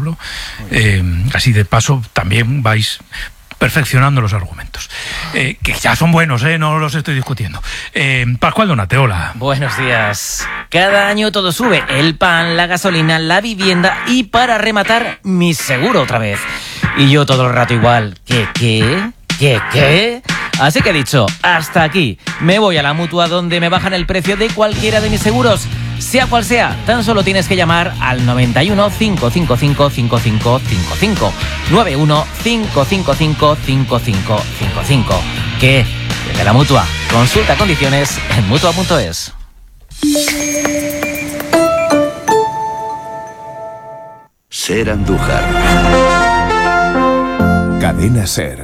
ejemplo. Así de paso también vais perfeccionando los argumentos, que ya son buenos, no los estoy discutiendo. Pascual Donateola. Buenos días. Cada año todo sube: el pan, la gasolina, la vivienda y, para rematar, mi seguro otra vez. Y yo todo el rato igual. ¿Qué? Así que he dicho, hasta aquí. Me voy a la Mutua, donde me bajan el precio de cualquiera de mis seguros, sea cual sea. Tan solo tienes que llamar al 91 555 5555. 91 555 5555. ¿Qué? De la Mutua. Consulta condiciones en mutua.es. Ser Andújar. Cadena Ser.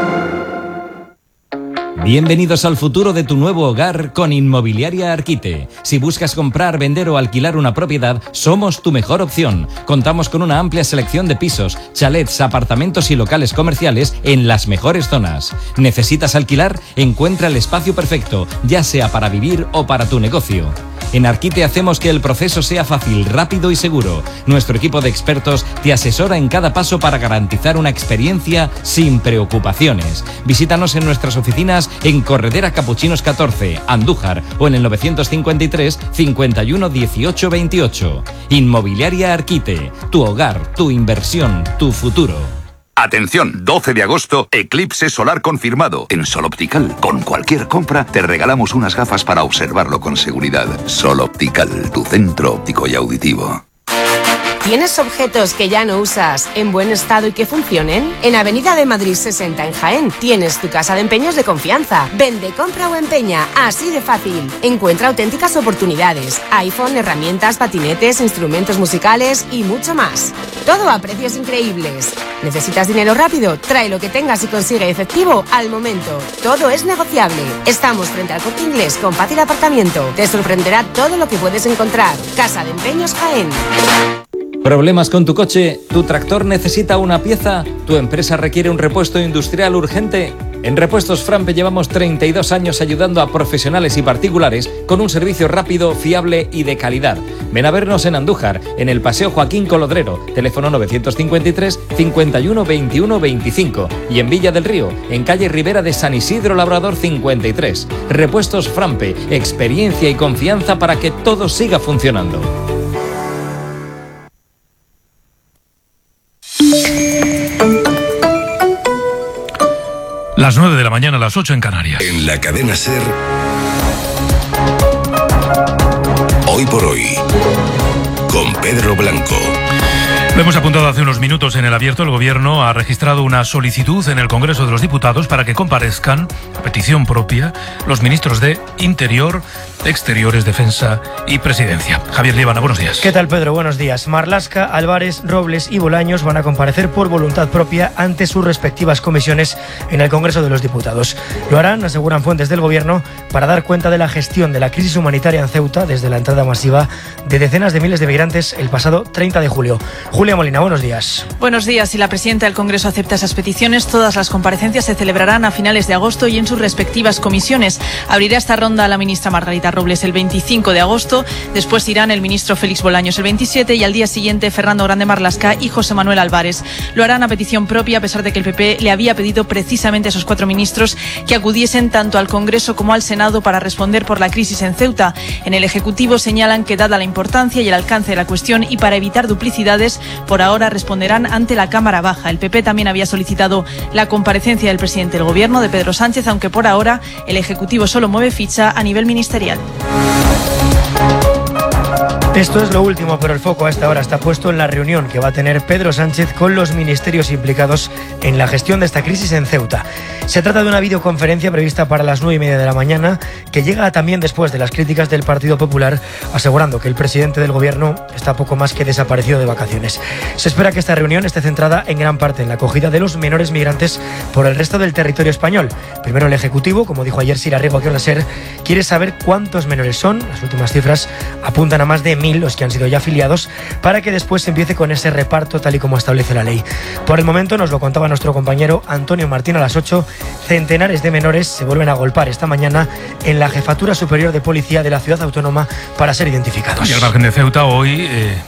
Bienvenidos al futuro de tu nuevo hogar con Inmobiliaria Arquite. Si buscas comprar, vender o alquilar una propiedad, somos tu mejor opción. Contamos con una amplia selección de pisos, chalets, apartamentos y locales comerciales en las mejores zonas. ¿Necesitas alquilar? Encuentra el espacio perfecto, ya sea para vivir o para tu negocio. En Arquite hacemos que el proceso sea fácil, rápido y seguro. Nuestro equipo de expertos te asesora en cada paso para garantizar una experiencia sin preocupaciones. Visítanos en nuestras oficinas en Corredera Capuchinos 14, Andújar, o en el 953 51 18 28. Inmobiliaria Arquite, tu hogar, tu inversión, tu futuro. Atención, 12 de agosto, eclipse solar confirmado en Sol Optical. Con cualquier compra te regalamos unas gafas para observarlo con seguridad. Sol Optical, tu centro óptico y auditivo. ¿Tienes objetos que ya no usas en buen estado y que funcionen? En Avenida de Madrid 60 en Jaén tienes tu casa de empeños de confianza. Vende, compra o empeña, así de fácil. Encuentra auténticas oportunidades: iPhone, herramientas, patinetes, instrumentos musicales y mucho más. Todo a precios increíbles. ¿Necesitas dinero rápido? Trae lo que tengas y consigue efectivo al momento. Todo es negociable. Estamos frente al Corte Inglés con fácil aparcamiento. Te sorprenderá todo lo que puedes encontrar. Casa de Empeños Jaén. ¿Problemas con tu coche? ¿Tu tractor necesita una pieza? ¿Tu empresa requiere un repuesto industrial urgente? En Repuestos Frampe llevamos 32 años ayudando a profesionales y particulares con un servicio rápido, fiable y de calidad. Ven a vernos en Andújar, en el Paseo Joaquín Colodrero, teléfono 953 51 21 25, y en Villa del Río, en calle Ribera de San Isidro Labrador 53. Repuestos Frampe, experiencia y confianza para que todo siga funcionando. Las 9 de la mañana, las 8 en Canarias. En la Cadena Ser, Hoy por Hoy, con Pedro Blanco. Lo hemos apuntado hace unos minutos en el abierto. El Gobierno ha registrado una solicitud en el Congreso de los Diputados para que comparezcan, a petición propia, los ministros de Interior, Exteriores, Defensa y Presidencia. Javier Líbana, buenos días. ¿Qué tal, Pedro? Buenos días. Marlaska, Álvarez, Robles y Bolaños van a comparecer por voluntad propia ante sus respectivas comisiones en el Congreso de los Diputados. Lo harán, aseguran fuentes del Gobierno, para dar cuenta de la gestión de la crisis humanitaria en Ceuta desde la entrada masiva de decenas de miles de migrantes el pasado 30 de julio. Julia Molina, buenos días. Buenos días. Si la presidenta del Congreso acepta esas peticiones, todas las comparecencias se celebrarán a finales de agosto y en sus respectivas comisiones. Abrirá esta ronda la ministra Margarita Robles el 25 de agosto, después irán el ministro Félix Bolaños el 27 y al día siguiente Fernando Grande Marlaska y José Manuel Álvarez. Lo harán a petición propia, a pesar de que el PP le había pedido precisamente a esos 4 ministros que acudiesen tanto al Congreso como al Senado para responder por la crisis en Ceuta. En el Ejecutivo señalan que, dada la importancia y el alcance de la cuestión y para evitar duplicidades, por ahora responderán ante la Cámara Baja. El PP también había solicitado la comparecencia del presidente del Gobierno, de Pedro Sánchez, aunque por ahora el Ejecutivo solo mueve ficha a nivel ministerial. Esto es lo último, pero el foco a esta hora está puesto en la reunión que va a tener Pedro Sánchez con los ministerios implicados en la gestión de esta crisis en Ceuta. Se trata de una videoconferencia prevista para las 9:30 de la mañana, que llega también después de las críticas del Partido Popular, asegurando que el presidente del Gobierno está poco más que desaparecido de vacaciones. Se espera que esta reunión esté centrada en gran parte en la acogida de los menores migrantes por el resto del territorio español. Primero el Ejecutivo, como dijo ayer Sira Rigo aquí en la SER, quiere saber cuántos menores son. Las últimas cifras apuntan a más de 1.000 los que han sido ya afiliados, para que después se empiece con ese reparto tal y como establece la ley. Por el momento, nos lo contaba nuestro compañero Antonio Martín a las 8, centenares de menores se vuelven a agolpar esta mañana en la Jefatura Superior de Policía de la Ciudad Autónoma para ser identificados. Y al margen de Ceuta, hoy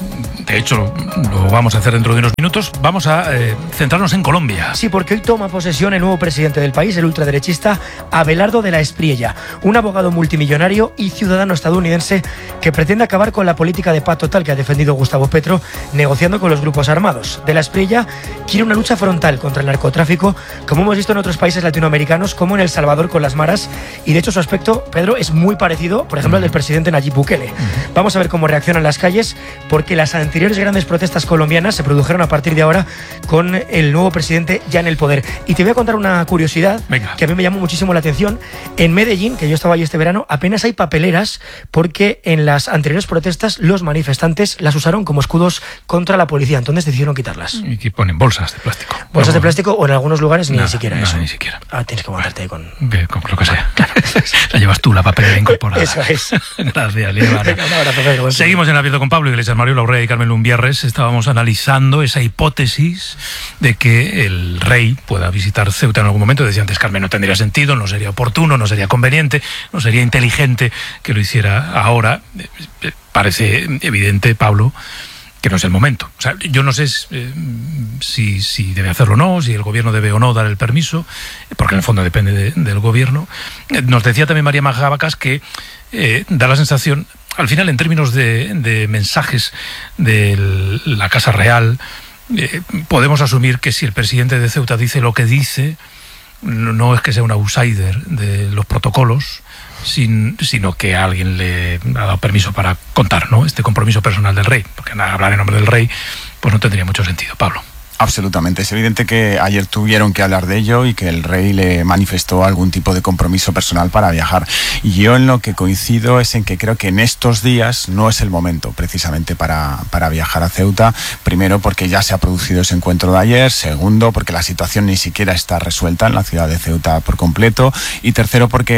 De hecho, lo vamos a hacer dentro de unos minutos. Vamos a centrarnos en Colombia. Sí, porque hoy toma posesión el nuevo presidente del país, el ultraderechista Abelardo de la Espriella, un abogado multimillonario y ciudadano estadounidense que pretende acabar con la política de paz total que ha defendido Gustavo Petro, negociando con los grupos armados. De la Espriella quiere una lucha frontal contra el narcotráfico, como hemos visto en otros países latinoamericanos, como en El Salvador con las maras, y de hecho su aspecto, Pedro, es muy parecido, por ejemplo, al del presidente Nayib Bukele. Vamos a ver cómo reaccionan las calles, porque las anteriores grandes protestas colombianas se produjeron a partir de ahora con el nuevo presidente ya en el poder. Y te voy a contar una curiosidad que a mí me llamó muchísimo la atención. En Medellín, que yo estaba allí este verano, apenas hay papeleras, porque en las anteriores protestas los manifestantes las usaron como escudos contra la policía, entonces decidieron quitarlas. Y que ponen bolsas de plástico. Bolsas de plástico, o en algunos lugares ni siquiera eso. Ni siquiera. Tienes que aguantarte ahí con lo que sea. Claro. La llevas tú, la papelera incorporada. Eso es. Gracias, Lievana. Un abrazo, Pedro. Seguimos en Abierto con Pablo Iglesias, Mario Laurea y Carmen Lumbierres. Estábamos analizando esa hipótesis de que el rey pueda visitar Ceuta en algún momento. Decía antes Carmen, no tendría sentido, no sería oportuno, no sería conveniente, no sería inteligente que lo hiciera ahora. Parece evidente, Pablo, que no es el momento. O sea, yo no sé si debe hacerlo o no, si el gobierno debe o no dar el permiso, porque en el fondo depende del gobierno. Nos decía también María Majabacas que da la sensación, al final, en términos de mensajes de la Casa Real, podemos asumir que si el presidente de Ceuta dice lo que dice, no es que sea un outsider de los protocolos, sino que alguien le ha dado permiso para contar, ¿no?, este compromiso personal del rey, porque hablar en nombre del rey pues no tendría mucho sentido. Pablo. Absolutamente. Es evidente que ayer tuvieron que hablar de ello y que el rey le manifestó algún tipo de compromiso personal para viajar. Y yo en lo que coincido es en que creo que en estos días no es el momento precisamente para viajar a Ceuta. Primero, porque ya se ha producido ese encuentro de ayer. Segundo, porque la situación ni siquiera está resuelta en la ciudad de Ceuta por completo. Y tercero, porque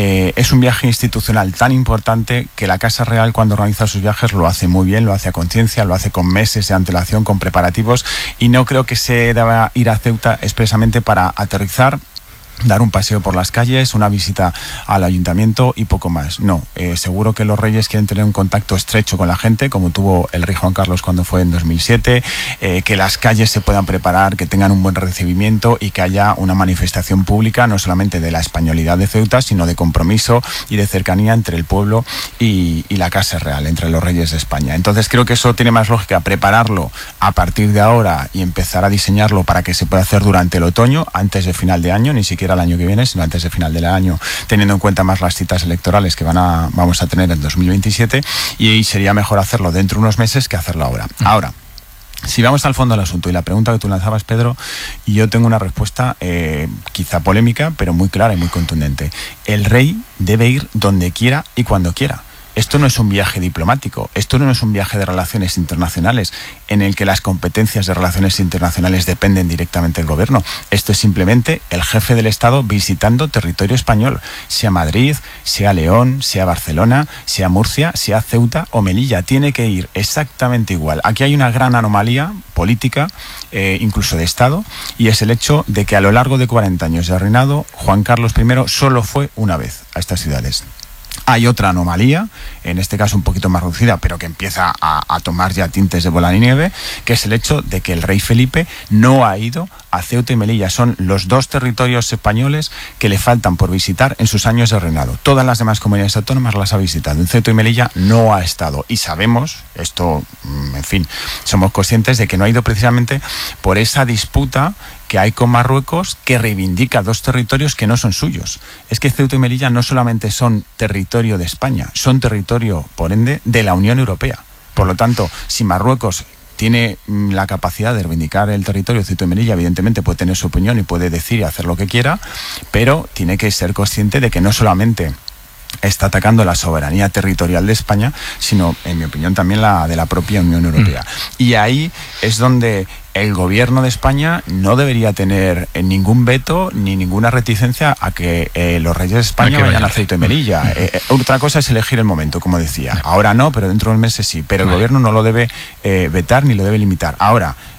es un viaje institucional tan importante que la Casa Real, cuando organiza sus viajes, lo hace muy bien, lo hace a conciencia, lo hace con meses de antelación, con preparativos, y no creo que se deba ir a Ceuta expresamente para aterrizar, dar un paseo por las calles, una visita al ayuntamiento y poco más. No, seguro que los reyes quieren tener un contacto estrecho con la gente, como tuvo el rey Juan Carlos cuando fue en 2007, que las calles se puedan preparar, que tengan un buen recibimiento y que haya una manifestación pública, no solamente de la españolidad de Ceuta, sino de compromiso y de cercanía entre el pueblo y la Casa Real, entre los reyes de España. Entonces creo que eso tiene más lógica prepararlo a partir de ahora y empezar a diseñarlo para que se pueda hacer durante el otoño, antes de final de año, ni siquiera el año que viene, sino antes de final del año, teniendo en cuenta más las citas electorales que vamos a tener en 2027, y sería mejor hacerlo dentro de unos meses que hacerlo ahora. Ahora, si vamos al fondo del asunto y la pregunta que tú lanzabas, Pedro, y yo tengo una respuesta quizá polémica, pero muy clara y muy contundente. El rey debe ir donde quiera y cuando quiera. Esto no es un viaje diplomático, esto no es un viaje de relaciones internacionales en el que las competencias de relaciones internacionales dependen directamente del gobierno. Esto es simplemente el jefe del Estado visitando territorio español, sea Madrid, sea León, sea Barcelona, sea Murcia, sea Ceuta o Melilla. Tiene que ir exactamente igual. Aquí hay una gran anomalía política, incluso de Estado, y es el hecho de que a lo largo de 40 años de reinado, Juan Carlos I solo fue una vez a estas ciudades. Hay otra anomalía, en este caso un poquito más reducida, pero que empieza a tomar ya tintes de bola de nieve, que es el hecho de que el rey Felipe no ha ido a Ceuta y Melilla. Son los dos territorios españoles que le faltan por visitar en sus años de reinado. Todas las demás comunidades autónomas las ha visitado. En Ceuta y Melilla no ha estado. Y sabemos, esto, en fin, somos conscientes de que no ha ido precisamente por esa disputa que hay con Marruecos, que reivindica dos territorios que no son suyos. Es que Ceuta y Melilla no solamente son territorio de España, son territorio, por ende, de la Unión Europea. Por lo tanto, si Marruecos tiene la capacidad de reivindicar el territorio de Ceuta y Melilla, evidentemente puede tener su opinión y puede decir y hacer lo que quiera, pero tiene que ser consciente de que no solamente está atacando la soberanía territorial de España, sino, en mi opinión, también la de la propia Unión Europea. Y ahí es donde el gobierno de España no debería tener ningún veto ni ninguna reticencia a que los reyes de España vayan a Ceuta y Melilla. Otra cosa es elegir el momento, como decía. Ahora no, pero dentro de meses sí. Pero el gobierno no lo debe vetar ni lo debe limitar. Ahora,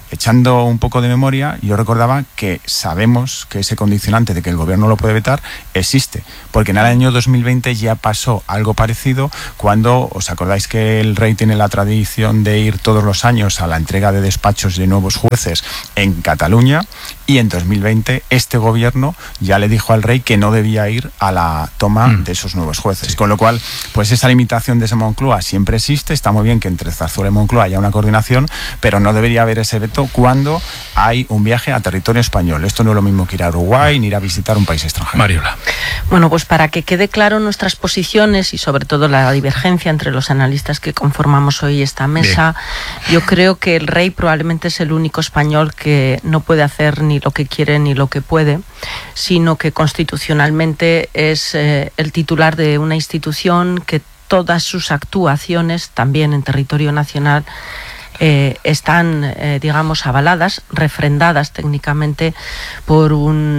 echando un poco de memoria, yo recordaba que sabemos que ese condicionante de que el gobierno lo puede vetar existe, porque en el año 2020 ya pasó algo parecido cuando, ¿os acordáis que el rey tiene la tradición de ir todos los años a la entrega de despachos de nuevos jueces en Cataluña? Y en 2020 este gobierno ya le dijo al rey que no debía ir a la toma de esos nuevos jueces. Con lo cual, pues esa limitación desde Moncloa siempre existe. Está muy bien que entre Zarzuela y Moncloa haya una coordinación, pero no debería haber ese veto cuando hay un viaje a territorio español. Esto no es lo mismo que ir a Uruguay ni ir a visitar un país extranjero. Mariola. Bueno, pues para que quede claro nuestras posiciones y sobre todo la divergencia entre los analistas que conformamos hoy esta mesa, yo creo que el rey probablemente es el único español que no puede hacer ni lo que quiere ni lo que puede, sino que constitucionalmente es el titular de una institución que todas sus actuaciones, también en territorio nacional, están, digamos, avaladas, refrendadas técnicamente por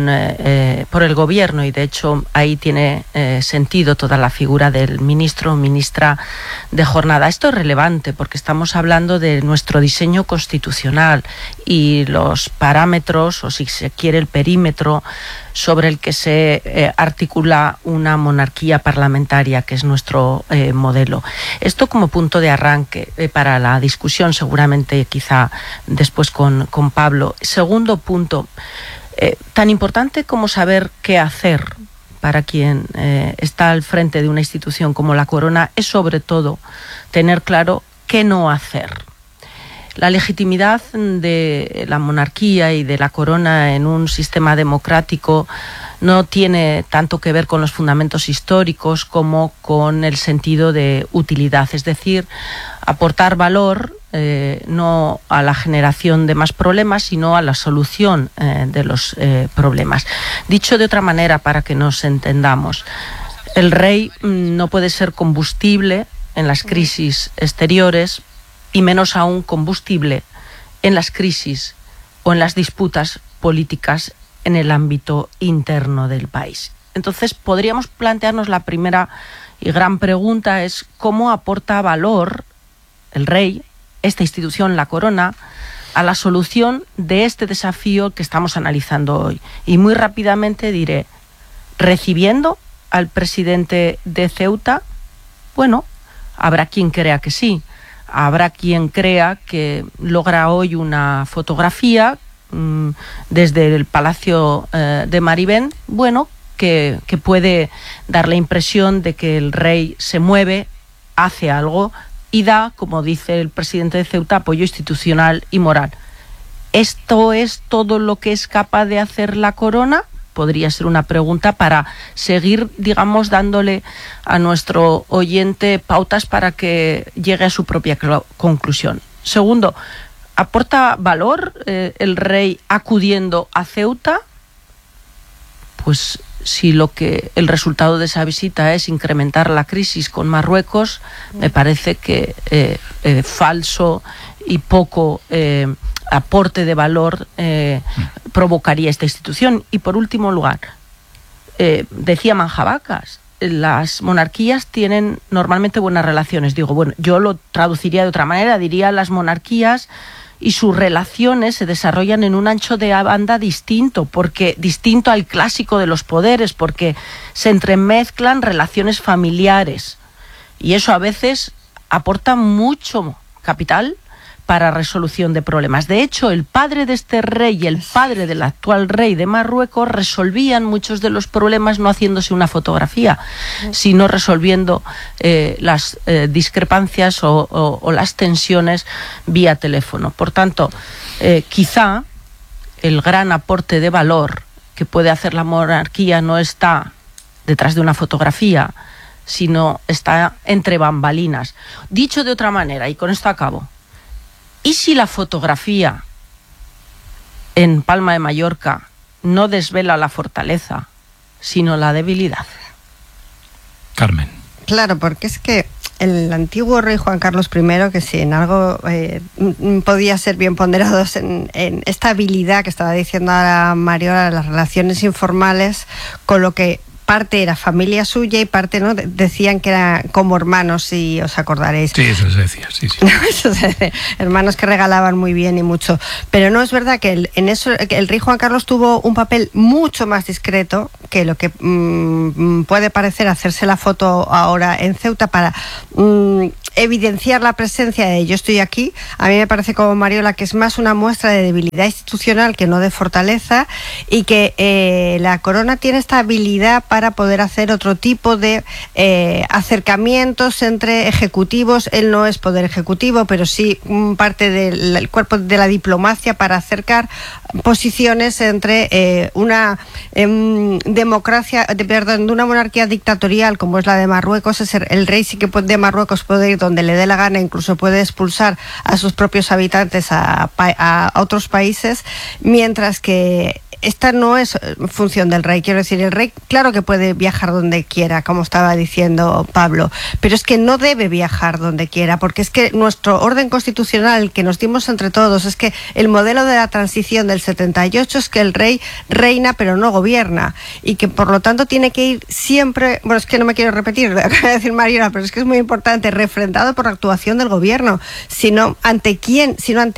el gobierno, y de hecho ahí tiene sentido toda la figura del ministro o ministra de jornada. Esto es relevante porque estamos hablando de nuestro diseño constitucional y los parámetros, o si se quiere el perímetro sobre el que se articula una monarquía parlamentaria, que es nuestro modelo. Esto como punto de arranque para la discusión, seguramente quizá después con Pablo. Segundo punto, tan importante como saber qué hacer para quien está al frente de una institución como la Corona es sobre todo tener claro qué no hacer. La legitimidad de la monarquía y de la corona en un sistema democrático no tiene tanto que ver con los fundamentos históricos como con el sentido de utilidad, es decir, aportar valor no a la generación de más problemas, sino a la solución de los problemas. Dicho de otra manera, para que nos entendamos, el rey no puede ser combustible en las crisis exteriores, y menos aún combustible en las crisis o en las disputas políticas en el ámbito interno del país. Entonces, podríamos plantearnos la primera y gran pregunta es ¿cómo aporta valor el rey, esta institución, la Corona, a la solución de este desafío que estamos analizando hoy? Y muy rápidamente diré, recibiendo al presidente de Ceuta, bueno, habrá quien crea que sí. Habrá quien crea que logra hoy una fotografía desde el Palacio de Maribén, bueno, que puede dar la impresión de que el rey se mueve, hace algo y da, como dice el presidente de Ceuta, apoyo institucional y moral. ¿Esto es todo lo que es capaz de hacer la Corona? Podría ser una pregunta para seguir, digamos, dándole a nuestro oyente pautas para que llegue a su propia conclusión. Segundo, ¿aporta valor el rey acudiendo a Ceuta? Pues si el resultado de esa visita es incrementar la crisis con Marruecos, me parece que falso y poco aporte de valor provocaría esta institución. Y por último lugar, decía Manjabacas, las monarquías tienen normalmente buenas relaciones. Digo, bueno, yo lo traduciría de otra manera, diría las monarquías y sus relaciones se desarrollan en un ancho de banda distinto al clásico de los poderes, porque se entremezclan relaciones familiares y eso a veces aporta mucho capital para resolución de problemas. De hecho, el padre de este rey y el padre del actual rey de Marruecos resolvían muchos de los problemas no haciéndose una fotografía, sino resolviendo las discrepancias o las tensiones vía teléfono. Por tanto, quizá el gran aporte de valor que puede hacer la monarquía no está detrás de una fotografía, sino está entre bambalinas. Dicho de otra manera, y con esto acabo, ¿y si la fotografía en Palma de Mallorca no desvela la fortaleza, sino la debilidad? Carmen. Claro, porque es que el antiguo rey Juan Carlos I, que si en algo podía ser bien ponderados en esta habilidad que estaba diciendo ahora Mariola, las relaciones informales, con lo que parte era familia suya y parte no, decían que eran como hermanos, si os acordaréis. Sí, eso se decía, sí. Eso se dice, hermanos que regalaban muy bien y mucho. Pero no es verdad que en eso el rey Juan Carlos tuvo un papel mucho más discreto que lo que puede parecer hacerse la foto ahora en Ceuta para evidenciar la presencia de yo estoy aquí. A mí me parece, como Mariola, que es más una muestra de debilidad institucional que no de fortaleza, y que la corona tiene esta habilidad para poder hacer otro tipo de acercamientos entre ejecutivos. Él no es poder ejecutivo, pero sí parte del cuerpo de la diplomacia para acercar posiciones entre una democracia, de una monarquía dictatorial como es la de Marruecos. El rey sí que de Marruecos puede ir donde le dé la gana, incluso puede expulsar a sus propios habitantes a otros países, mientras que esta no es función del rey. Quiero decir, el rey claro que puede viajar donde quiera, como estaba diciendo Pablo, pero es que no debe viajar donde quiera, porque es que nuestro orden constitucional que nos dimos entre todos es que el modelo de la transición del 78 es que el rey reina pero no gobierna, y que por lo tanto tiene que ir siempre, bueno, es que no me quiero repetir lo que acaba de decir Mariola, pero es que es muy importante, refrendado por la actuación del gobierno, sino ante quién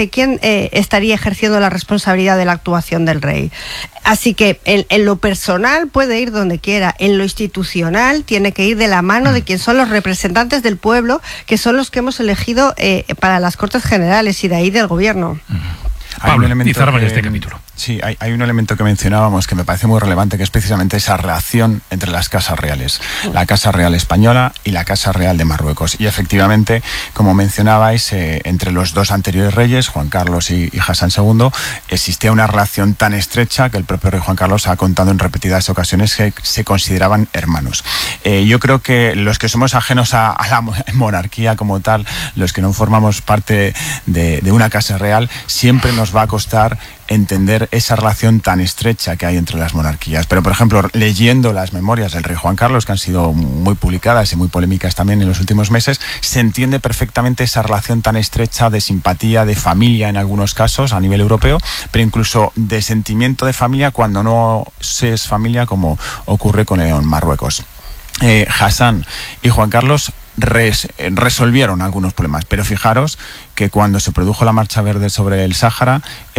estaría ejerciendo la responsabilidad de la actuación del rey. Así que en lo personal puede ir donde quiera, en lo institucional tiene que ir de la mano de quien son los representantes del pueblo, que son los que hemos elegido para las Cortes Generales, y de ahí del gobierno. Pablo, y cerramos este capítulo. Sí, hay un elemento que mencionábamos que me parece muy relevante, que es precisamente esa relación entre las casas reales, la Casa Real Española y la Casa Real de Marruecos. Y efectivamente, como mencionabais, entre los dos anteriores reyes, Juan Carlos y Hassan II, existía una relación tan estrecha que el propio rey Juan Carlos ha contado en repetidas ocasiones que se consideraban hermanos. Yo creo que los que somos ajenos a la monarquía como tal, los que no formamos parte de una casa real, siempre nos va a costar entender esa relación tan estrecha que hay entre las monarquías. Pero, por ejemplo, leyendo las memorias del rey Juan Carlos, que han sido muy publicadas y muy polémicas también en los últimos meses, se entiende perfectamente esa relación tan estrecha de simpatía, de familia en algunos casos a nivel europeo, pero incluso de sentimiento de familia cuando no se es familia, como ocurre con Marruecos. Hassan y Juan Carlos resolvieron algunos problemas, pero fijaros que cuando se produjo la Marcha Verde sobre el Sáhara,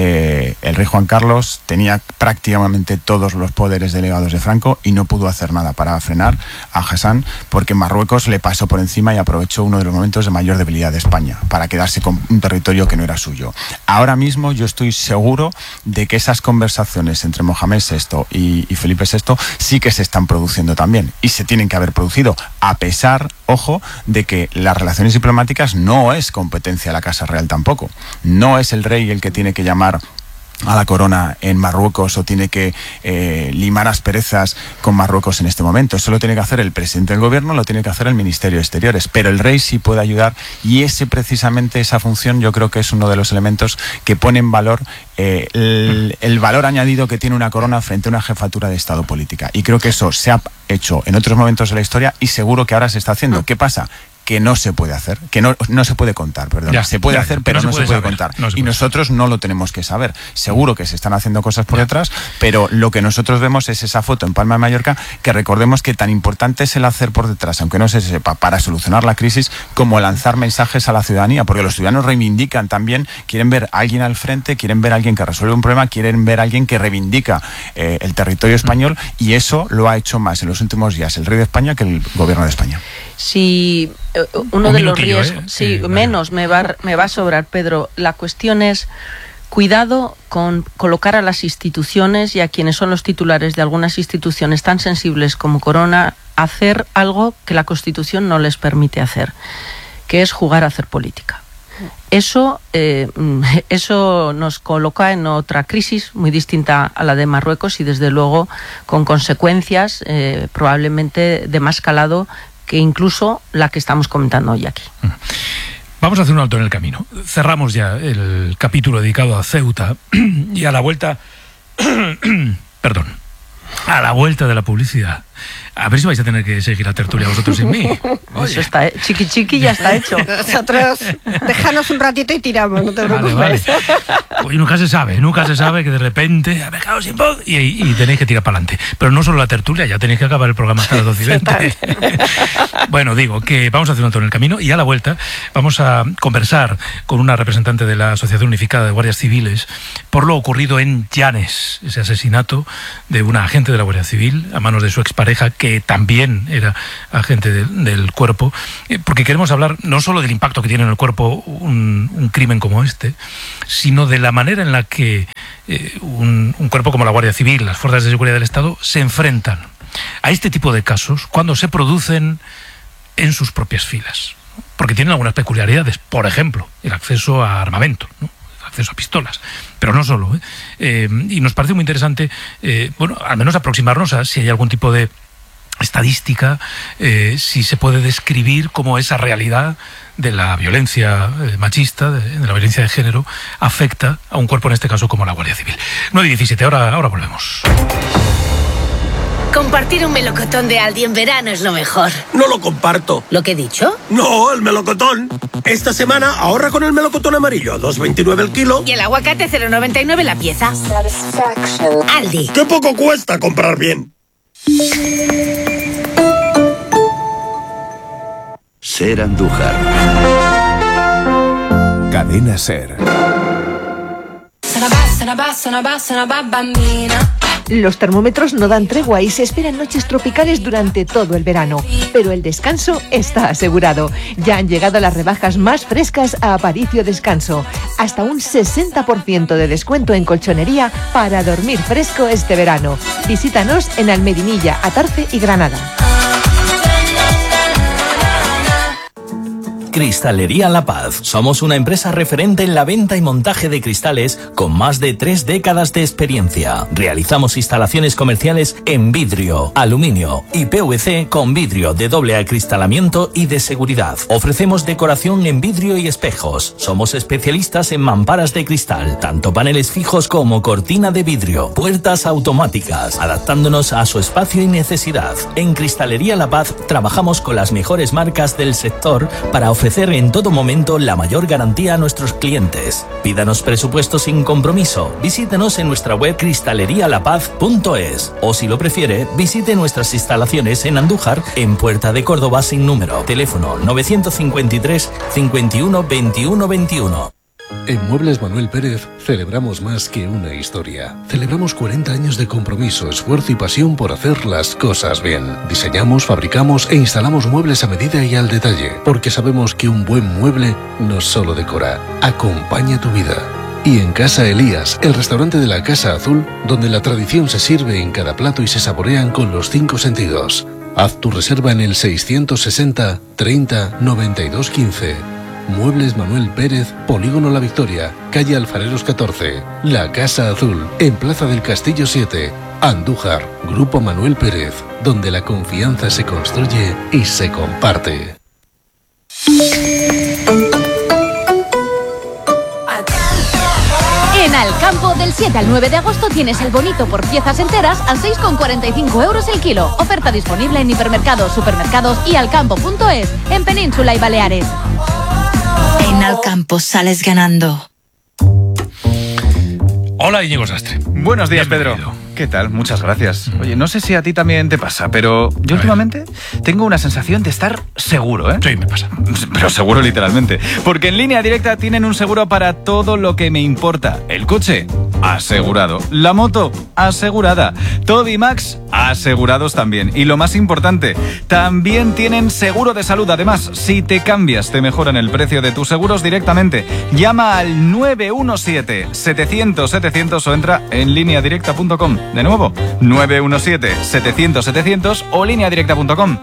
el rey Juan Carlos tenía prácticamente todos los poderes delegados de Franco y no pudo hacer nada para frenar a Hassan, porque Marruecos le pasó por encima y aprovechó uno de los momentos de mayor debilidad de España para quedarse con un territorio que no era suyo. Ahora mismo yo estoy seguro de que esas conversaciones entre Mohamed VI y Felipe VI sí que se están produciendo también, y se tienen que haber producido, a pesar, ojo, de que las relaciones diplomáticas no es competencia de la Casa Real tampoco. No es el rey el que tiene que llamar a la corona en Marruecos o tiene que limar asperezas con Marruecos en este momento. Eso lo tiene que hacer el presidente del gobierno, lo tiene que hacer el Ministerio de Exteriores, pero el rey sí puede ayudar, y precisamente esa función yo creo que es uno de los elementos que pone en valor el valor añadido que tiene una corona frente a una jefatura de Estado política. Y creo que eso se ha hecho en otros momentos de la historia y seguro que ahora se está haciendo. ¿Qué pasa? Que no se puede hacer, que no se puede contar, perdón. Se puede hacer, pero no se puede contar. Y nosotros no lo tenemos que saber. Seguro que se están haciendo cosas por detrás, pero lo que nosotros vemos es esa foto en Palma de Mallorca, que recordemos que tan importante es el hacer por detrás, aunque no se sepa, para solucionar la crisis, como lanzar mensajes a la ciudadanía, porque los ciudadanos reivindican también, quieren ver a alguien al frente, quieren ver a alguien que resuelve un problema, quieren ver a alguien que reivindica el territorio español, y eso lo ha hecho más en los últimos días el rey de España que el gobierno de España. Sí, uno de los riesgos, menos me va a sobrar, Pedro. La cuestión es cuidado con colocar a las instituciones y a quienes son los titulares de algunas instituciones tan sensibles como Corona a hacer algo que la Constitución no les permite hacer, que es jugar a hacer política. Eso nos coloca en otra crisis muy distinta a la de Marruecos y desde luego con consecuencias probablemente de más calado que incluso la que estamos comentando hoy aquí. Vamos a hacer un alto en el camino. Cerramos ya el capítulo dedicado a Ceuta y a la vuelta... perdón. A la vuelta de la publicidad A ver si vais a tener que seguir la tertulia vosotros sin mí. Eso está, chiqui chiqui ya está hecho. Nosotros, déjanos un ratito y tiramos, no te preocupes. Vale. Oye, nunca se sabe que de repente ha dejado sin voz y tenéis que tirar para adelante. Pero no solo la tertulia, ya tenéis que acabar el programa hasta las 12:20. Bueno, digo que vamos a hacer un alto en el camino y a la vuelta vamos a conversar con una representante de la Asociación Unificada de Guardias Civiles por lo ocurrido en Llanes, ese asesinato de una agente de la Guardia Civil a manos de su expareja, que también era agente del cuerpo, porque queremos hablar no solo del impacto que tiene en el cuerpo un crimen como este, sino de la manera en la que un cuerpo como la Guardia Civil, las fuerzas de seguridad del Estado, se enfrentan a este tipo de casos cuando se producen en sus propias filas, porque tienen algunas peculiaridades, por ejemplo, el acceso a armamento, ¿no? El acceso a pistolas, pero no solo, y nos parece muy interesante, bueno, al menos aproximarnos a si hay algún tipo de estadística, si se puede describir cómo esa realidad de la violencia machista, de la violencia de género, afecta a un cuerpo, en este caso, como la Guardia Civil. 9:17, ahora volvemos. Compartir un melocotón de Aldi en verano es lo mejor. No lo comparto. ¿Lo que he dicho? No, el melocotón. Esta semana ahorra con el melocotón amarillo, 2,29 el kilo. Y el aguacate 0,99 la pieza. Aldi. ¡Qué poco cuesta comprar bien! Ser Andújar. Cadena Ser. Los termómetros no dan tregua y se esperan noches tropicales durante todo el verano, pero el descanso está asegurado. Ya han llegado las rebajas más frescas a Aparicio Descanso. Hasta un 60% de descuento en colchonería para dormir fresco este verano. Visítanos en Almedinilla, Atarce y Granada. Cristalería La Paz. Somos una empresa referente en la venta y montaje de cristales con más de 3 décadas de experiencia. Realizamos instalaciones comerciales en vidrio, aluminio y PVC con vidrio de doble acristalamiento y de seguridad. Ofrecemos decoración en vidrio y espejos. Somos especialistas en mamparas de cristal, tanto paneles fijos como cortina de vidrio, puertas automáticas, adaptándonos a su espacio y necesidad. En Cristalería La Paz trabajamos con las mejores marcas del sector para ofrecer en todo momento la mayor garantía a nuestros clientes. Pídanos presupuesto sin compromiso. Visítenos en nuestra web cristalerialapaz.es o, si lo prefiere, visite nuestras instalaciones en Andújar, en Puerta de Córdoba sin número. Teléfono 953 51 21 21. En Muebles Manuel Pérez celebramos más que una historia. Celebramos 40 años de compromiso, esfuerzo y pasión por hacer las cosas bien. Diseñamos, fabricamos e instalamos muebles a medida y al detalle, porque sabemos que un buen mueble no solo decora, acompaña tu vida. Y en Casa Elías, el restaurante de la Casa Azul, donde la tradición se sirve en cada plato y se saborean con los 5 sentidos. Haz tu reserva en el 660 30 92 15. Muebles Manuel Pérez, Polígono La Victoria, calle Alfareros 14, La Casa Azul, en Plaza del Castillo 7, Andújar, Grupo Manuel Pérez, donde la confianza se construye y se comparte. En Alcampo, del 7 al 9 de agosto tienes el bonito por piezas enteras a 6,45 euros el kilo. Oferta disponible en hipermercados, supermercados y alcampo.es, en Península y Baleares. En Alcampo sales ganando. Hola, Íñigo Sastre. Buenos días, Pedro. ¿Qué tal? Muchas gracias. Oye, no sé si a ti también te pasa, pero yo últimamente tengo una sensación de estar seguro, ¿eh? Sí, me pasa. Pero seguro literalmente. Porque en Línea Directa tienen un seguro para todo lo que me importa. El coche, asegurado. La moto, asegurada. Todo y Max, asegurados también. Y lo más importante, también tienen seguro de salud. Además, si te cambias, te mejoran el precio de tus seguros directamente. Llama al 917-700-700 o entra en lineadirecta.com. De nuevo, 917-700-700 o lineadirecta.com.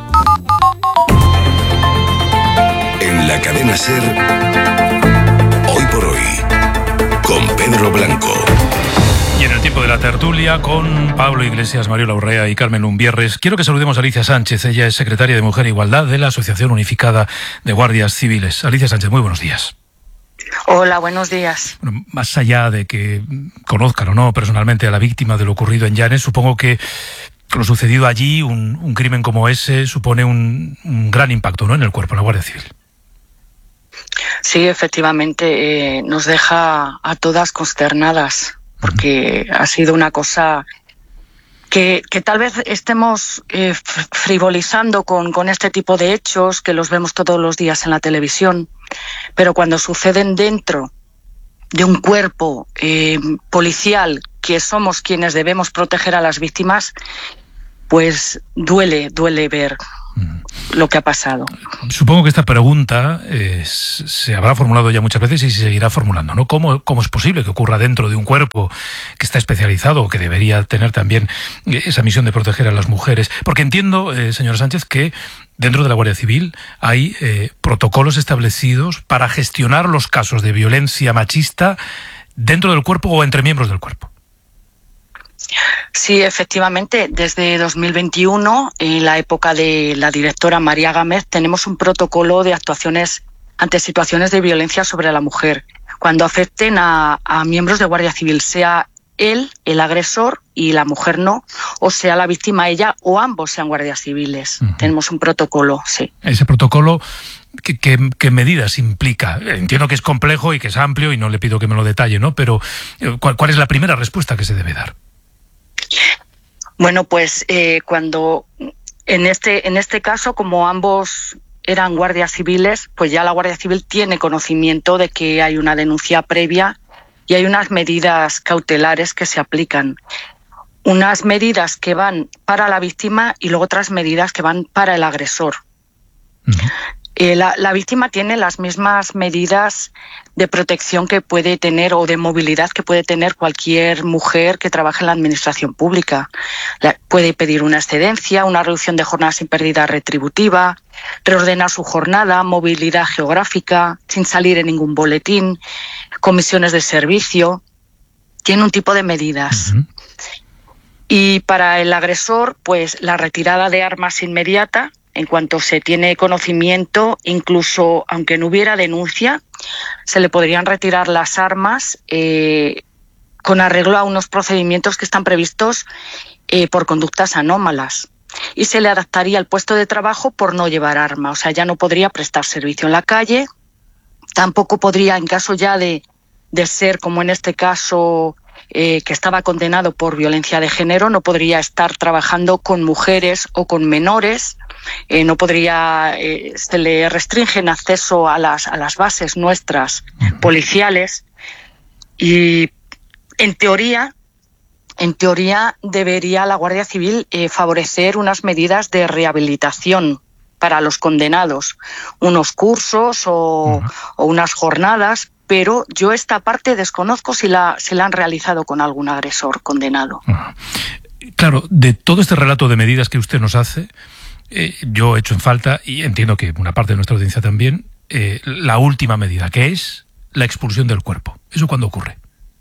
En la cadena SER, hoy por hoy, con Pedro Blanco. Y en el tiempo de la tertulia, con Pablo Iglesias, Mariola Urrea y Carmen Lumbierres, quiero que saludemos a Alicia Sánchez. Ella es secretaria de Mujer e Igualdad de la Asociación Unificada de Guardias Civiles. Alicia Sánchez, muy buenos días. Hola, buenos días. Bueno, más allá de que conozcan o no personalmente a la víctima de lo ocurrido en Llanes, supongo que lo sucedido allí, un crimen como ese, supone un gran impacto, ¿no?, en el cuerpo, en la Guardia Civil. Sí, efectivamente, nos deja a todas consternadas, porque ha sido una cosa que tal vez estemos frivolizando con este tipo de hechos, que los vemos todos los días en la televisión, pero cuando suceden dentro de un cuerpo policial, que somos quienes debemos proteger a las víctimas, pues duele ver lo que ha pasado. Supongo que esta pregunta se habrá formulado ya muchas veces y se seguirá formulando, ¿no? ¿Cómo es posible que ocurra dentro de un cuerpo que está especializado, que debería tener también esa misión de proteger a las mujeres? Porque entiendo, señora Sánchez, que dentro de la Guardia Civil hay protocolos establecidos para gestionar los casos de violencia machista dentro del cuerpo o entre miembros del cuerpo. Sí, efectivamente, desde 2021, en la época de la directora María Gámez, tenemos un protocolo de actuaciones ante situaciones de violencia sobre la mujer, cuando afecten a miembros de Guardia Civil, sea él el agresor y la mujer no, o sea la víctima ella, o ambos sean guardias civiles. Tenemos un protocolo, sí. Ese protocolo, ¿qué medidas implica? Entiendo que es complejo y que es amplio y no le pido que me lo detalle, ¿no? Pero ¿cuál es la primera respuesta que se debe dar? Bueno, pues cuando en este caso, como ambos eran guardias civiles, pues ya la Guardia Civil tiene conocimiento de que hay una denuncia previa y hay unas medidas cautelares que se aplican. Unas medidas que van para la víctima y luego otras medidas que van para el agresor. La víctima tiene las mismas medidas de protección que puede tener o de movilidad que puede tener cualquier mujer que trabaje en la administración pública. Puede pedir una excedencia, una reducción de jornada sin pérdida retributiva, reordenar su jornada, movilidad geográfica, sin salir en ningún boletín, comisiones de servicio. Tiene un tipo de medidas. Y para el agresor, pues la retirada de armas inmediata. En cuanto se tiene conocimiento, incluso aunque no hubiera denuncia, se le podrían retirar las armas con arreglo a unos procedimientos que están previstos por conductas anómalas. Y se le adaptaría el puesto de trabajo por no llevar arma. O sea, ya no podría prestar servicio en la calle, tampoco podría, en caso ya de ser, como en este caso, que estaba condenado por violencia de género, no podría estar trabajando con mujeres o con menores. No podría, se le restringen acceso a las bases nuestras policiales y en teoría debería la Guardia Civil favorecer unas medidas de rehabilitación para los condenados, unos cursos o unas jornadas, pero yo esta parte desconozco si la han realizado con algún agresor condenado. Claro, de todo este relato de medidas que usted nos hace, yo echo en falta, y entiendo que una parte de nuestra audiencia también, la última medida, que es la expulsión del cuerpo. ¿Eso cuándo ocurre?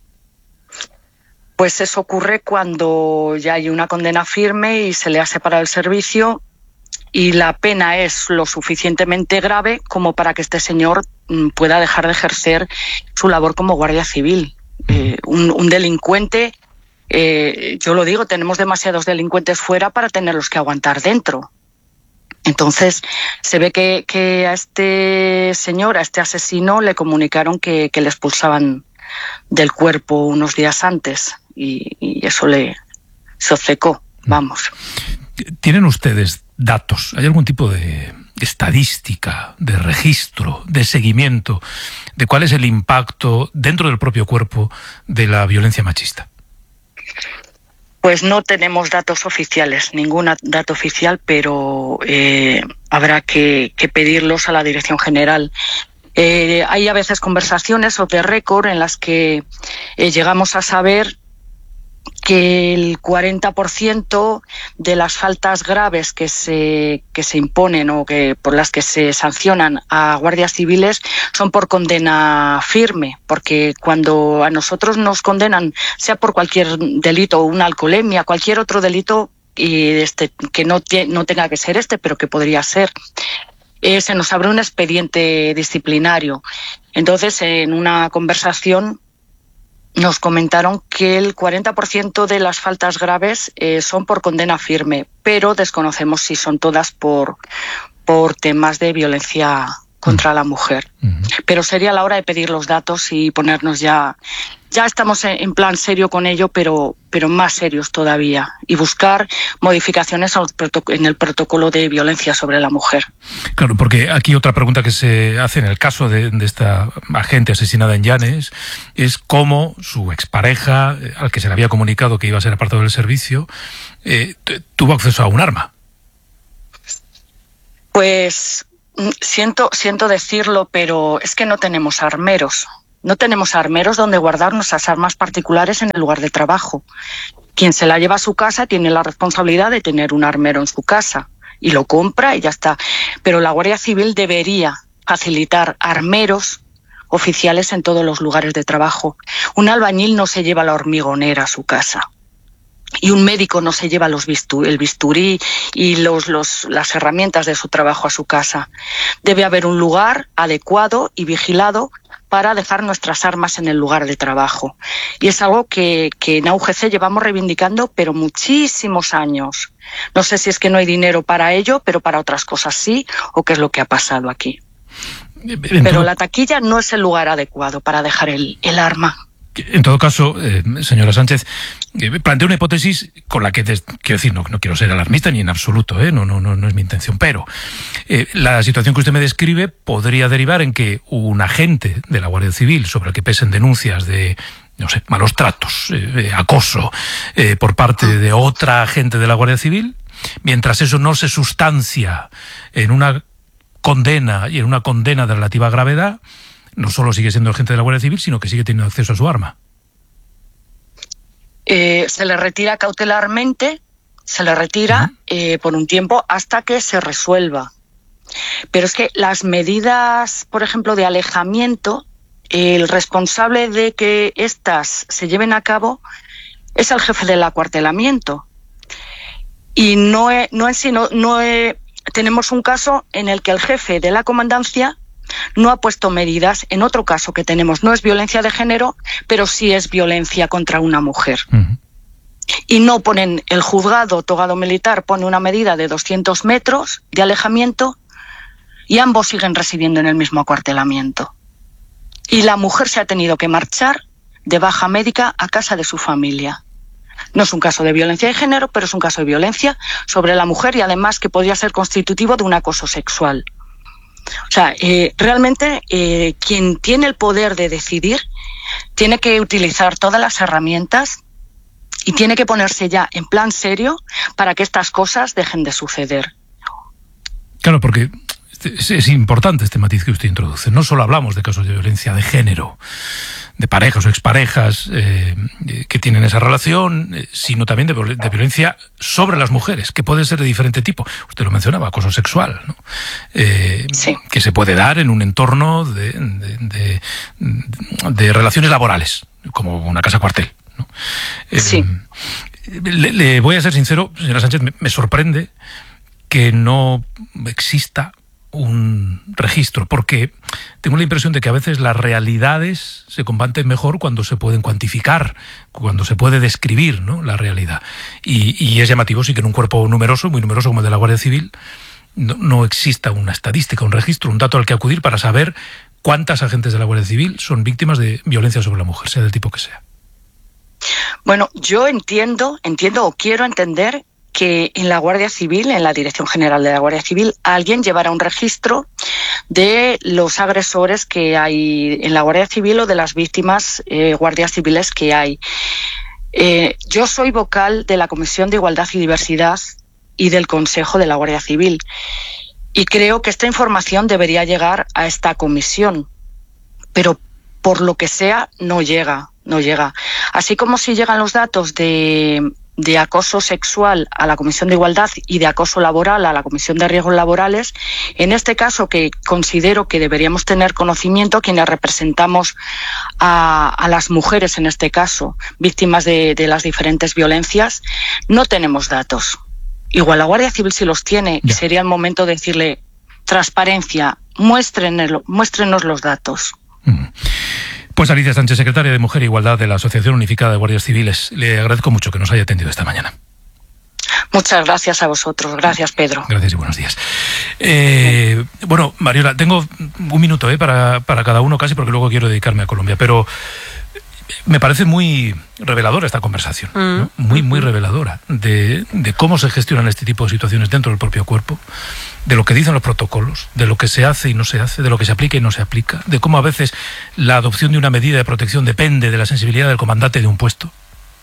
Pues eso ocurre cuando ya hay una condena firme y se le ha separado el servicio y la pena es lo suficientemente grave como para que este señor pueda dejar de ejercer su labor como guardia civil. Un delincuente, yo lo digo, tenemos demasiados delincuentes fuera para tenerlos que aguantar dentro. Entonces se ve que a este señor, a este asesino, le comunicaron que le expulsaban del cuerpo unos días antes y eso se obcecó, vamos. ¿Tienen ustedes datos? ¿Hay algún tipo de estadística, de registro, de seguimiento de cuál es el impacto dentro del propio cuerpo de la violencia machista? Pues no tenemos datos oficiales, ningún dato oficial, pero habrá que pedirlos a la Dirección General. Hay a veces conversaciones off the record en las que llegamos a saber que el 40% de las faltas graves que se imponen o que por las que se sancionan a guardias civiles son por condena firme, porque cuando a nosotros nos condenan, sea por cualquier delito, una alcoholemia, cualquier otro delito que no tenga que ser pero que podría ser, se nos abre un expediente disciplinario. Entonces, en una conversación nos comentaron que el 40% de las faltas graves son por condena firme, pero desconocemos si son todas por temas de violencia contra la mujer. Pero sería la hora de pedir los datos y ponernos ya estamos en plan serio con ello, pero más serios todavía, y buscar modificaciones en el protocolo de violencia sobre la mujer. Claro, porque aquí otra pregunta que se hace en el caso de esta agente asesinada en Llanes es cómo su expareja, al que se le había comunicado que iba a ser apartado del servicio, tuvo acceso a un arma. Pues siento decirlo, pero es que no tenemos armeros. No tenemos armeros donde guardar nuestras armas particulares en el lugar de trabajo. Quien se la lleva a su casa tiene la responsabilidad de tener un armero en su casa y lo compra y ya está. Pero la Guardia Civil debería facilitar armeros oficiales en todos los lugares de trabajo. Un albañil no se lleva la hormigonera a su casa. Y un médico no se lleva el bisturí y las herramientas de su trabajo a su casa. Debe haber un lugar adecuado y vigilado para dejar nuestras armas en el lugar de trabajo. Y es algo que en AUGC llevamos reivindicando, pero muchísimos años. No sé si es que no hay dinero para ello, pero para otras cosas sí, o qué es lo que ha pasado aquí. Pero la taquilla no es el lugar adecuado para dejar el arma. En todo caso, señora Sánchez, planteo una hipótesis con la que, quiero decir, no quiero ser alarmista ni en absoluto, no es mi intención, pero la situación que usted me describe podría derivar en que un agente de la Guardia Civil sobre el que pesen denuncias de, no sé, malos tratos, acoso por parte de otra agente de la Guardia Civil, mientras eso no se sustancia en una condena y en una condena de relativa gravedad, no solo sigue siendo agente de la Guardia Civil, sino que sigue teniendo acceso a su arma. Se le retira cautelarmente, por un tiempo hasta que se resuelva. Pero es que las medidas, por ejemplo, de alejamiento, el responsable de que éstas se lleven a cabo es el jefe del acuartelamiento. Y tenemos un caso en el que el jefe de la comandancia no ha puesto medidas. En otro caso que tenemos no es violencia de género, pero sí es violencia contra una mujer. Y no ponen, el juzgado togado militar pone una medida de 200 metros de alejamiento y ambos siguen residiendo en el mismo acuartelamiento. Y la mujer se ha tenido que marchar de baja médica a casa de su familia. No es un caso de violencia de género, pero es un caso de violencia sobre la mujer y además que podría ser constitutivo de un acoso sexual. O sea, realmente quien tiene el poder de decidir tiene que utilizar todas las herramientas y tiene que ponerse ya en plan serio para que estas cosas dejen de suceder. Claro, porque es importante este matiz que usted introduce. No solo hablamos de casos de violencia de género, de parejas o exparejas que tienen esa relación, sino también de violencia sobre las mujeres, que puede ser de diferente tipo. Usted lo mencionaba, acoso sexual, ¿no? Sí. Que se puede dar en un entorno de relaciones laborales, como una casa cuartel, ¿no? Sí. Le voy a ser sincero, señora Sánchez, me sorprende que no exista un registro, porque tengo la impresión de que a veces las realidades se combaten mejor cuando se pueden cuantificar, cuando se puede describir, ¿no?, la realidad. Y es llamativo sí que en un cuerpo numeroso, muy numeroso como el de la Guardia Civil, no exista una estadística, un registro, un dato al que acudir para saber cuántas agentes de la Guardia Civil son víctimas de violencia sobre la mujer, sea del tipo que sea. Bueno, yo entiendo o quiero entender que en la Guardia Civil, en la Dirección General de la Guardia Civil, alguien llevará un registro de los agresores que hay en la Guardia Civil o de las víctimas guardias civiles que hay. Yo soy vocal de la Comisión de Igualdad y Diversidad y del Consejo de la Guardia Civil y creo que esta información debería llegar a esta comisión, pero por lo que sea no llega. Así como si llegan los datos de acoso sexual a la Comisión de Igualdad y de acoso laboral a la Comisión de Riesgos Laborales, en este caso que considero que deberíamos tener conocimiento quienes representamos a las mujeres, en este caso, víctimas de las diferentes violencias, no tenemos datos. Igual la Guardia Civil sí los tiene y sería el momento de decirle transparencia, muéstrenos los datos. Pues Alicia Sánchez, secretaria de Mujer e Igualdad de la Asociación Unificada de Guardias Civiles, le agradezco mucho que nos haya atendido esta mañana. Muchas gracias a vosotros. Gracias, Pedro. Gracias y buenos días. Bueno, Mariola, tengo un minuto para cada uno casi, porque luego quiero dedicarme a Colombia, pero me parece muy reveladora esta conversación, ¿no? Muy reveladora de cómo se gestionan este tipo de situaciones dentro del propio cuerpo, de lo que dicen los protocolos, de lo que se hace y no se hace, de lo que se aplica y no se aplica, de cómo a veces la adopción de una medida de protección depende de la sensibilidad del comandante de un puesto.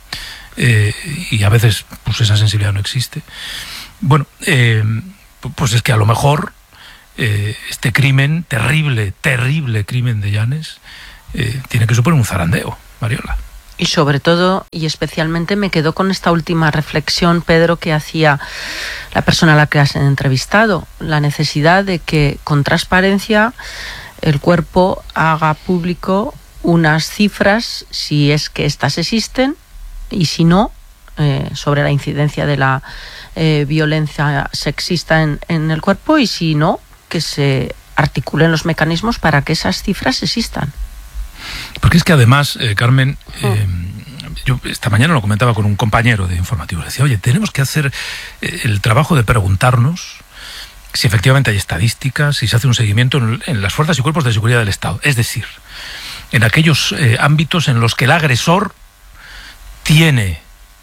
Y a veces pues esa sensibilidad no existe. Bueno, pues es que a lo mejor este crimen, terrible crimen de Llanes, tiene que suponer un zarandeo, Mariola. Y sobre todo, y especialmente, me quedo con esta última reflexión, Pedro, que hacía la persona a la que has entrevistado, la necesidad de que con transparencia el cuerpo haga público unas cifras, si es que éstas existen, y si no, sobre la incidencia de la violencia sexista en el cuerpo, y si no, que se articulen los mecanismos para que esas cifras existan. Porque es que además, Carmen, yo esta mañana lo comentaba con un compañero de informativos, decía, oye, tenemos que hacer el trabajo de preguntarnos si efectivamente hay estadísticas, si se hace un seguimiento en las fuerzas y cuerpos de seguridad del Estado, es decir, en aquellos ámbitos en los que el agresor tiene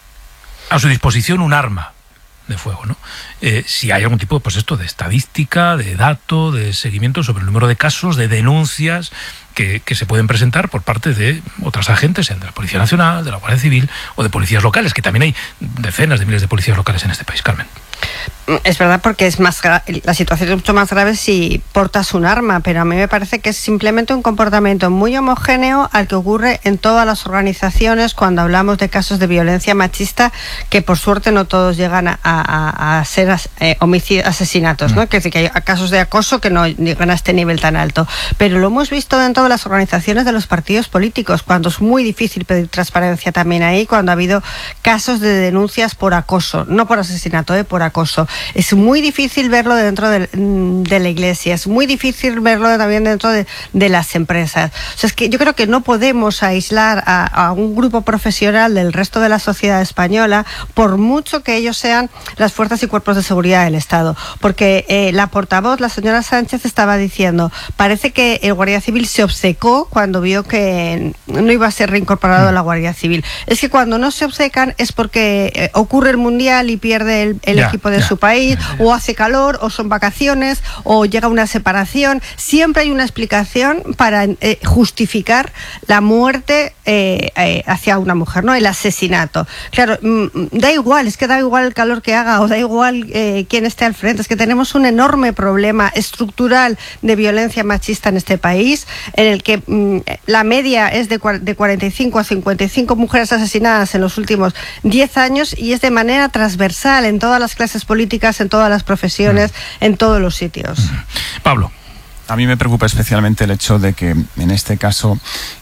a su disposición un arma de fuego, ¿no? Si hay algún tipo pues esto de estadística, de dato, de seguimiento sobre el número de casos, de denuncias que se pueden presentar por parte de otros agentes, sean de la Policía Nacional, de la Guardia Civil o de policías locales, que también hay decenas de miles de policías locales en este país, Carmen. Es verdad, porque es más la situación es mucho más grave si portas un arma, pero a mí me parece que es simplemente un comportamiento muy homogéneo al que ocurre en todas las organizaciones cuando hablamos de casos de violencia machista, que por suerte no todos llegan a ser asesinatos, ¿no? Que hay casos de acoso que no llegan a este nivel tan alto, pero lo hemos visto dentro de las organizaciones de los partidos políticos, cuando es muy difícil pedir transparencia también ahí, cuando ha habido casos de denuncias por acoso, no por asesinato, por acoso. Es muy difícil verlo dentro de la Iglesia, es muy difícil verlo también dentro de las empresas. O sea, es que yo creo que no podemos aislar a un grupo profesional del resto de la sociedad española, por mucho que ellos sean las fuerzas y cuerpos de seguridad del Estado. Porque la portavoz, la señora Sánchez, estaba diciendo, parece que el Guardia Civil se obcecó cuando vio que no iba a ser reincorporado a la Guardia Civil. Es que cuando no se obcecan es porque ocurre el Mundial y pierde el equipo de su país, o hace calor, o son vacaciones, o llega una separación. Siempre hay una explicación para justificar la muerte hacia una mujer, ¿no? El asesinato. Claro, da igual, es que da igual el calor que haga, o da igual quién esté al frente. Es que tenemos un enorme problema estructural de violencia machista en este país, en el que la media es de 45 a 55 mujeres asesinadas en los últimos 10 años, y es de manera transversal en todas las clases políticas, en todas las profesiones, en todos los sitios. Pablo. A mí me preocupa especialmente el hecho de que en este caso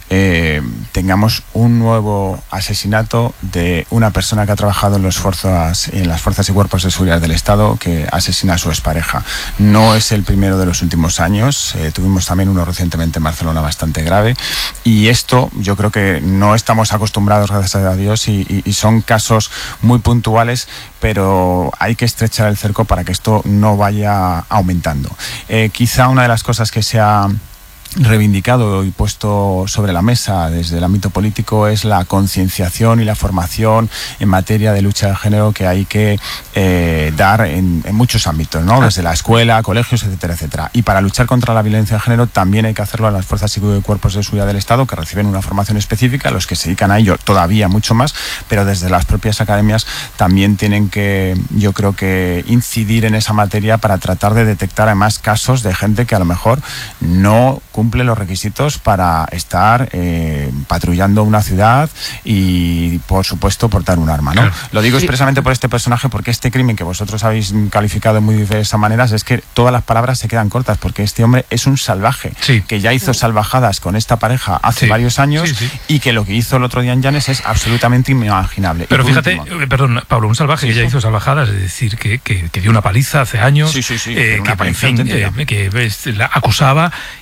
tengamos un nuevo asesinato de una persona que ha trabajado en las fuerzas y cuerpos de seguridad del Estado, que asesina a su expareja. No es el primero de los últimos años, tuvimos también uno recientemente en Barcelona bastante grave, y esto yo creo que no estamos acostumbrados, gracias a Dios, y son casos muy puntuales, pero hay que estrechar el cerco para que esto no vaya aumentando. Quizá una de las cosas que se ha reivindicado y puesto sobre la mesa desde el ámbito político es la concienciación y la formación en materia de lucha de género que hay que dar en muchos ámbitos, ¿no? Desde la escuela, colegios, etcétera, etcétera. Y para luchar contra la violencia de género también hay que hacerlo a las fuerzas y cuerpos de seguridad del Estado, que reciben una formación específica, los que se dedican a ello todavía mucho más, pero desde las propias academias también tienen que, yo creo que, incidir en esa materia para tratar de detectar además casos de gente que a lo mejor no cumple los requisitos para estar patrullando una ciudad y, por supuesto, portar un arma, ¿no? Claro. Lo digo expresamente por este personaje, porque este crimen que vosotros habéis calificado de muy diversas maneras es que todas las palabras se quedan cortas, porque este hombre es un salvaje, que ya hizo salvajadas con esta pareja hace varios años y que lo que hizo el otro día en Llanes es absolutamente inimaginable. Pero fíjate, perdón, Pablo, un salvaje que ya hizo salvajadas, es decir, que dio una paliza hace años, que la acusaba y que seguía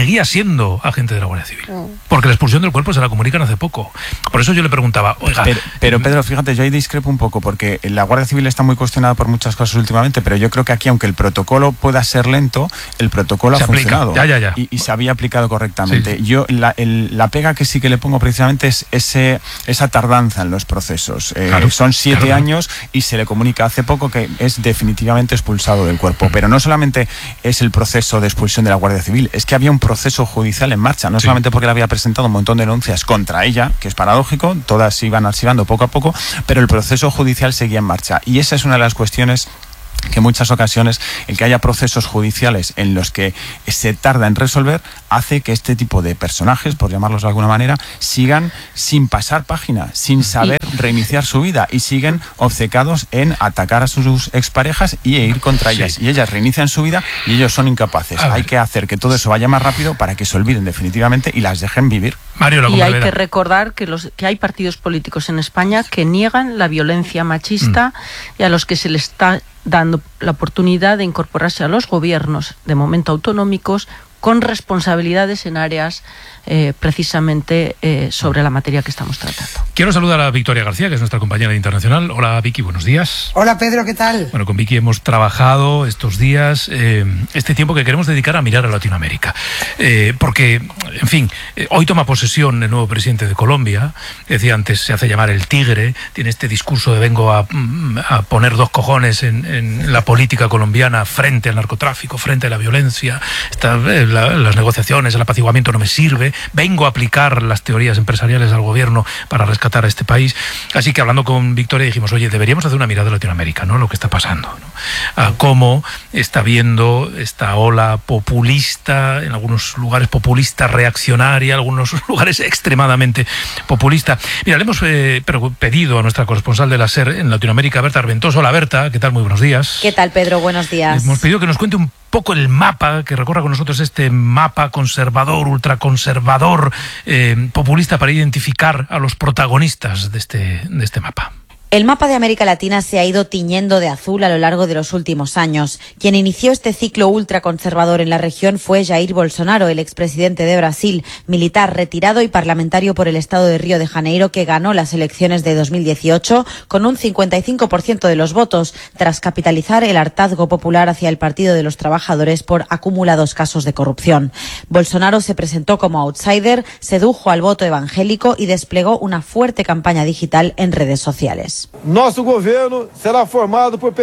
seguía siendo agente de la Guardia Civil. Porque la expulsión del cuerpo se la comunican hace poco. Por eso yo le preguntaba, oiga... Pero Pedro, fíjate, yo ahí discrepo un poco, porque la Guardia Civil está muy cuestionada por muchas cosas últimamente, pero yo creo que aquí, aunque el protocolo pueda ser lento, el protocolo ha funcionado. Ya. Y se había aplicado correctamente. Sí. Yo la pega que sí que le pongo precisamente es esa tardanza en los procesos. Son 7 años y se le comunica hace poco que es definitivamente expulsado del cuerpo. Pero no solamente es el proceso de expulsión de la Guardia Civil, es que había un proceso judicial en marcha, no solamente porque le había presentado un montón de denuncias contra ella, que es paradójico, todas se iban archivando poco a poco, pero el proceso judicial seguía en marcha. Y esa es una de las cuestiones que en muchas ocasiones el que haya procesos judiciales en los que se tarda en resolver hace que este tipo de personajes, por llamarlos de alguna manera, sigan sin pasar página, sin saber reiniciar su vida y siguen obcecados en atacar a sus exparejas y ir contra ellas. Y ellas reinician su vida y ellos son incapaces. Hay que hacer que todo eso vaya más rápido para que se olviden definitivamente y las dejen vivir. Y hay que recordar que hay partidos políticos en España que niegan la violencia machista y a los que se les está dando la oportunidad de incorporarse a los gobiernos, de momento autonómicos, con responsabilidades en áreas precisamente sobre la materia que estamos tratando. Quiero saludar a Victoria García, que es nuestra compañera internacional. Hola, Vicky, buenos días. Hola, Pedro, ¿qué tal? Bueno, con Vicky hemos trabajado estos días, este tiempo que queremos dedicar a mirar a Latinoamérica. Porque, en fin, hoy toma posesión el nuevo presidente de Colombia. Decía antes, se hace llamar el tigre. Tiene este discurso de vengo a poner 2 cojones en la política colombiana frente al narcotráfico, frente a la violencia. Las negociaciones, el apaciguamiento no me sirve. Vengo a aplicar las teorías empresariales al gobierno para rescatar a este país. Así que hablando con Victoria dijimos, oye, deberíamos hacer una mirada a Latinoamérica, ¿no? Lo que está pasando, ¿no? A cómo está viendo esta ola populista, en algunos lugares populista reaccionaria, en algunos lugares extremadamente populista. Mira, le hemos pedido a nuestra corresponsal de la SER en Latinoamérica, Berta Arventoso. Hola, Berta, ¿qué tal? Muy buenos días. ¿Qué tal, Pedro? Buenos días. Hemos pedido que nos cuente un poco el mapa, que recorra con nosotros este mapa conservador, ultraconservador, populista, para identificar a los protagonistas de este mapa. El mapa de América Latina se ha ido tiñendo de azul a lo largo de los últimos años. Quien inició este ciclo ultraconservador en la región fue Jair Bolsonaro, el expresidente de Brasil, militar retirado y parlamentario por el estado de Río de Janeiro, que ganó las elecciones de 2018 con un 55% de los votos, tras capitalizar el hartazgo popular hacia el Partido de los Trabajadores por acumulados casos de corrupción. Bolsonaro se presentó como outsider, sedujo al voto evangélico y desplegó una fuerte campaña digital en redes sociales. Nuestro gobierno será formado por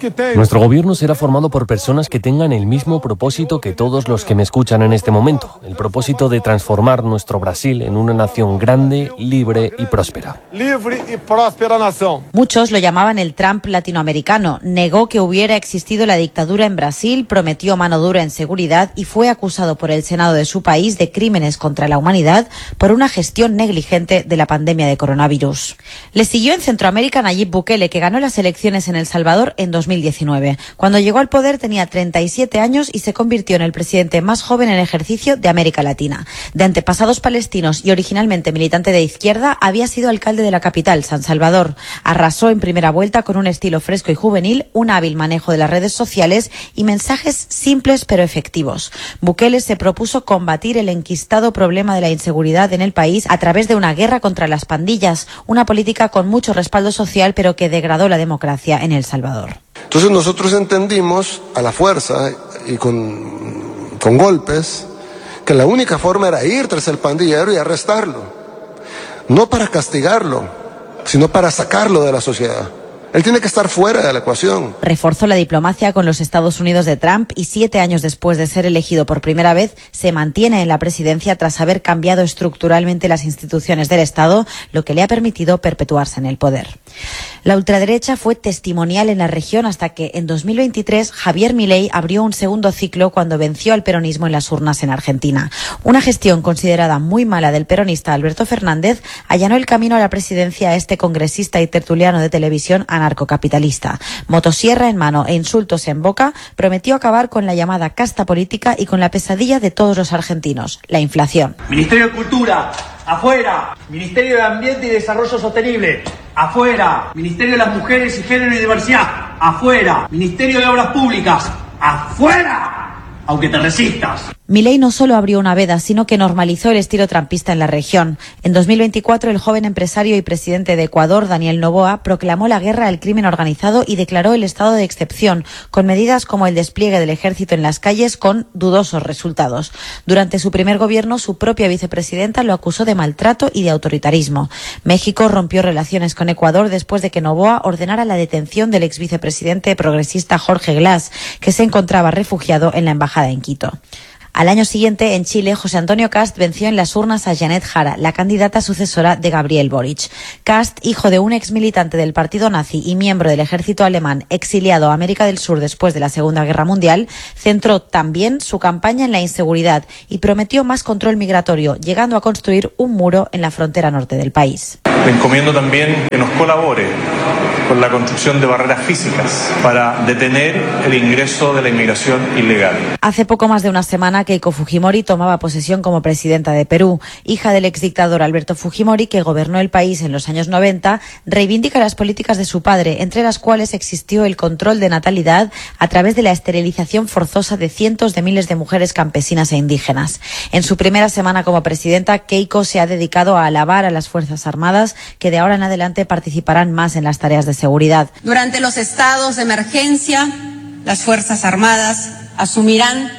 personas que tengan el mismo propósito que todos los que me escuchan en este momento, el propósito de transformar nuestro Brasil en una nación grande, libre y próspera. Libre y próspera nación. Muchos lo llamaban el Trump latinoamericano. Negó que hubiera existido la dictadura en Brasil, prometió mano dura en seguridad y fue acusado por el Senado de su país de crímenes contra la humanidad por una gestión negligente de la pandemia de coronavirus. Le siguió en Centroamérica Nayib Bukele, que ganó las elecciones en El Salvador en 2019. Cuando llegó al poder tenía 37 años y se convirtió en el presidente más joven en ejercicio de América Latina. De antepasados palestinos y originalmente militante de izquierda, había sido alcalde de la capital, San Salvador. Arrasó en primera vuelta con un estilo fresco y juvenil, un hábil manejo de las redes sociales y mensajes simples pero efectivos. Bukele se propuso combatir el enquistado problema de la inseguridad en el país a través de una guerra contra las pandillas, una política con mucho respaldo social pero que degradó la democracia en El Salvador. Entonces nosotros entendimos a la fuerza y con golpes que la única forma era ir tras el pandillero y arrestarlo, no para castigarlo, sino para sacarlo de la sociedad. Él tiene que estar fuera de la ecuación. Reforzó la diplomacia con los Estados Unidos de Trump y 7 años después de ser elegido por primera vez, se mantiene en la presidencia tras haber cambiado estructuralmente las instituciones del Estado, lo que le ha permitido perpetuarse en el poder. La ultraderecha fue testimonial en la región hasta que en 2023 Javier Milei abrió un segundo ciclo cuando venció al peronismo en las urnas en Argentina. Una gestión considerada muy mala del peronista Alberto Fernández allanó el camino a la presidencia a este congresista y tertuliano de televisión anarcocapitalista. Motosierra en mano e insultos en boca, prometió acabar con la llamada casta política y con la pesadilla de todos los argentinos, la inflación. Ministerio de Cultura, afuera. Ministerio de Ambiente y Desarrollo Sostenible, afuera. Ministerio de las Mujeres y Género y Diversidad, afuera. Ministerio de Obras Públicas, afuera. aunque te resistas. Milei no solo abrió una veda, sino que normalizó el estilo trampista en la región. En 2024, el joven empresario y presidente de Ecuador, Daniel Noboa, proclamó la guerra al crimen organizado y declaró el estado de excepción, con medidas como el despliegue del ejército en las calles con dudosos resultados. Durante su primer gobierno, su propia vicepresidenta lo acusó de maltrato y de autoritarismo. México rompió relaciones con Ecuador después de que Noboa ordenara la detención del ex vicepresidente progresista Jorge Glass, que se encontraba refugiado en la embajada en Quito. Al año siguiente, en Chile, José Antonio Kast venció en las urnas a Janet Jara, la candidata sucesora de Gabriel Boric. Kast, hijo de un ex militante del partido nazi y miembro del ejército alemán exiliado a América del Sur después de la Segunda Guerra Mundial, centró también su campaña en la inseguridad y prometió más control migratorio, llegando a construir un muro en la frontera norte del país. Le encomiendo también que nos colabore con la construcción de barreras físicas para detener el ingreso de la inmigración ilegal. Hace poco más de una semana, Keiko Fujimori tomaba posesión como presidenta de Perú. Hija del exdictador Alberto Fujimori, que gobernó el país en los años 90, reivindica las políticas de su padre, entre las cuales existió el control de natalidad a través de la esterilización forzosa de cientos de miles de mujeres campesinas e indígenas. En su primera semana como presidenta, Keiko se ha dedicado a alabar a las Fuerzas Armadas, que de ahora en adelante participarán más en las tareas de seguridad. Durante los estados de emergencia, las Fuerzas Armadas asumirán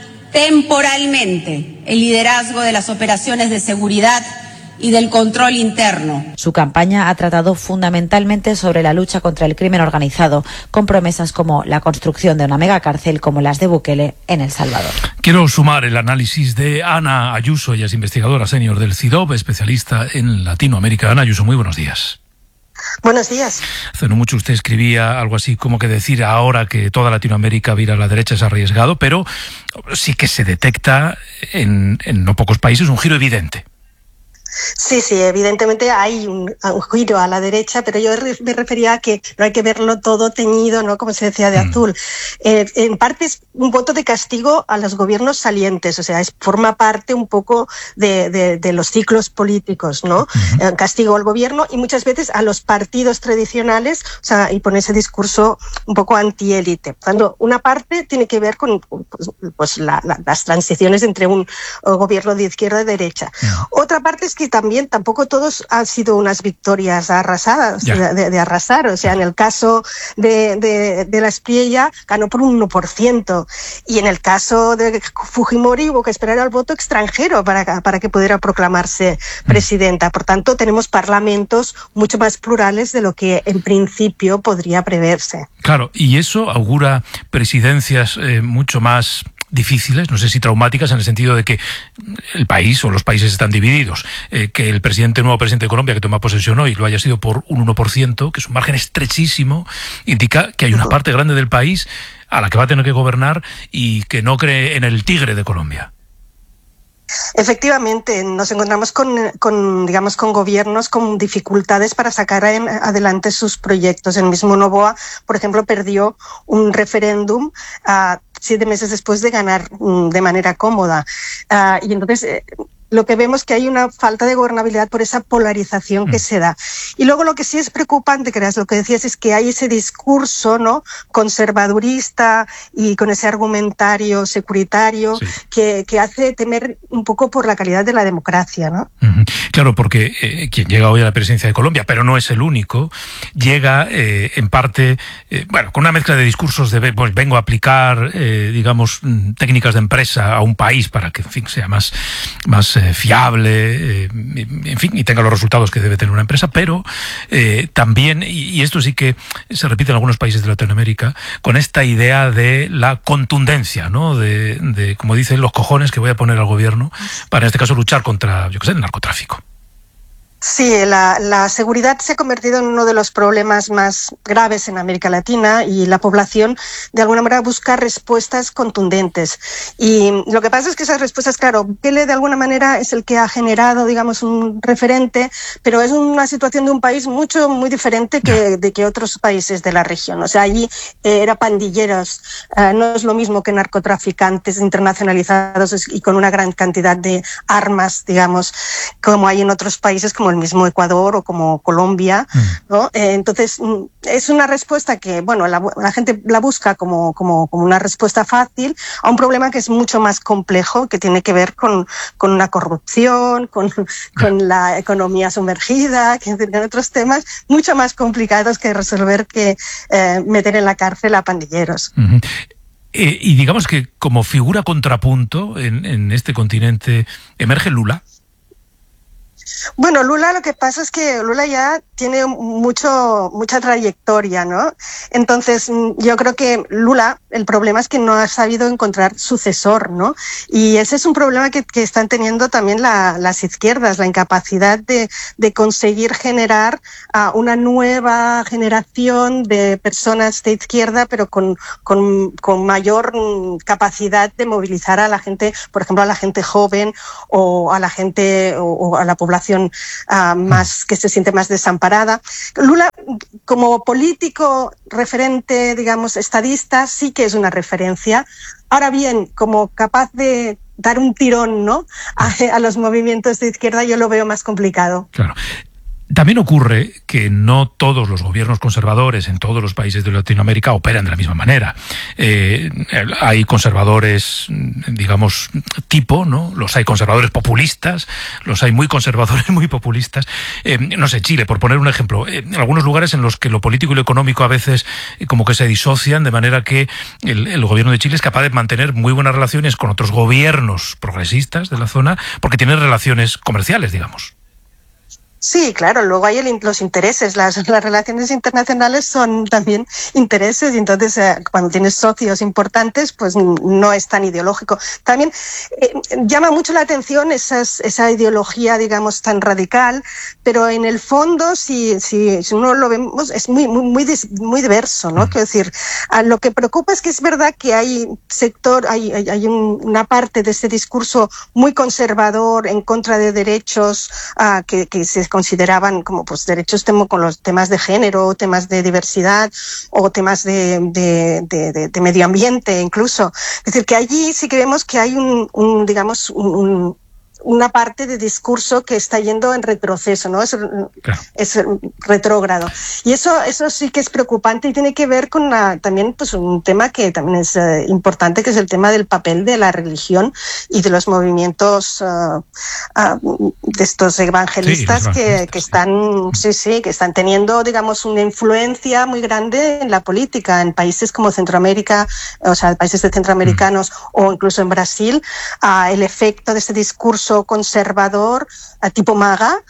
temporalmente el liderazgo de las operaciones de seguridad y del control interno. Su campaña ha tratado fundamentalmente sobre la lucha contra el crimen organizado, con promesas como la construcción de una megacárcel como las de Bukele en El Salvador. Quiero sumar el análisis de Ana Ayuso, ella es investigadora senior del CIDOB, especialista en Latinoamérica. Ana Ayuso, muy buenos días. Buenos días. Hace no mucho usted escribía algo así como que decir ahora que toda Latinoamérica vira a la derecha es arriesgado, pero sí que se detecta en no pocos países un giro evidente. Sí, evidentemente hay un giro a la derecha, pero yo me refería a que no hay que verlo todo teñido, ¿no? Como se decía, de azul. En parte es un voto de castigo a los gobiernos salientes, o sea, forma parte un poco de los ciclos políticos, ¿no? Castigo al gobierno y muchas veces a los partidos tradicionales, o sea, y pone ese discurso un poco antiélite. Cuando una parte tiene que ver con pues, las transiciones entre un gobierno de izquierda y derecha. Otra parte es que tampoco todos han sido unas victorias arrasadas, de arrasar. O sea, en el caso de la Espriella ganó por un 1%. Y en el caso de Fujimori hubo que esperar al voto extranjero para que pudiera proclamarse presidenta. Por tanto, tenemos parlamentos mucho más plurales de lo que en principio podría preverse. Claro, y eso augura presidencias mucho más difíciles, no sé si traumáticas, en el sentido de que el país o los países están divididos. Que el nuevo presidente de Colombia, que toma posesión hoy, lo haya sido por un 1%, que es un margen estrechísimo, indica que hay una parte grande del país a la que va a tener que gobernar y que no cree en el tigre de Colombia. Efectivamente, nos encontramos con gobiernos con dificultades para sacar adelante sus proyectos. El mismo Noboa, por ejemplo, perdió un referéndum 7 meses después de ganar de manera cómoda. Y entonces lo que vemos que hay una falta de gobernabilidad por esa polarización que se da. Y luego lo que sí es preocupante, que era lo que decías, es que hay ese discurso, ¿no?, conservadurista y con ese argumentario securitario que hace temer un poco por la calidad de la democracia, ¿no? Claro, porque quien llega hoy a la presidencia de Colombia, pero no es el único, llega en parte, con una mezcla de discursos de vengo a aplicar, técnicas de empresa a un país para que, en fin, sea más fiable, en fin, y tenga los resultados que debe tener una empresa, pero también, y esto sí que se repite en algunos países de Latinoamérica, con esta idea de la contundencia, ¿no? De como dicen, los cojones que voy a poner al gobierno para, en este caso, luchar contra, el narcotráfico. Sí, la seguridad se ha convertido en uno de los problemas más graves en América Latina y la población de alguna manera busca respuestas contundentes. Y lo que pasa es que esas respuestas, claro, Bukele de alguna manera es el que ha generado, un referente, pero es una situación de un país muy diferente de que otros países de la región. O sea, allí era pandilleros, no es lo mismo que narcotraficantes internacionalizados y con una gran cantidad de armas, como hay en otros países como como el mismo Ecuador o como Colombia, ¿no? Entonces, es una respuesta que, bueno, la gente la busca como una respuesta fácil a un problema que es mucho más complejo, que tiene que ver con la corrupción, con la economía sumergida, que tiene otros temas mucho más complicados que resolver que meter en la cárcel a pandilleros. Y digamos que como figura contrapunto en este continente emerge Lula. Bueno, Lula, lo que pasa es que Lula ya tiene mucha trayectoria, ¿no? Entonces, yo creo que Lula, el problema es que no ha sabido encontrar sucesor, ¿no? Y ese es un problema que están teniendo también las izquierdas, la incapacidad de conseguir generar una nueva generación de personas de izquierda, pero con mayor capacidad de movilizar a la gente, por ejemplo, a la gente joven o a la gente o a la población más que se siente más desamparada. Lula, como político referente, digamos, estadista, sí que es una referencia. Ahora bien, como capaz de dar un tirón, ¿no?, a los movimientos de izquierda, yo lo veo más complicado. Claro. También ocurre que no todos los gobiernos conservadores en todos los países de Latinoamérica operan de la misma manera. Hay conservadores, digamos, tipo, ¿no? Los hay conservadores populistas, los hay muy conservadores, muy populistas. No sé, Chile, por poner un ejemplo, algunos lugares en los que lo político y lo económico a veces como que se disocian, de manera que el gobierno de Chile es capaz de mantener muy buenas relaciones con otros gobiernos progresistas de la zona, porque tienen relaciones comerciales, digamos. Sí, claro, luego hay los intereses, las relaciones internacionales son también intereses, y entonces cuando tienes socios importantes, pues no es tan ideológico. También llama mucho la atención esa ideología, digamos, tan radical, pero en el fondo, si uno lo vemos, es muy diverso, ¿no? Quiero decir, lo que preocupa es que es verdad que hay una parte de este discurso muy conservador en contra de derechos que se consideraban como pues derechos con los temas de género, temas de diversidad o temas de medio ambiente incluso. Es decir, que allí sí que vemos que hay una parte de discurso que está yendo en retroceso, ¿no? Es retrógrado. Y eso sí que es preocupante y tiene que ver con también pues un tema que también es importante, que es el tema del papel de la religión y de los movimientos de estos evangelistas, que están teniendo, digamos, una influencia muy grande en la política en países como Centroamérica, o sea, países de centroamericanos o incluso en Brasil. El efecto de este discurso conservador tipo MAGA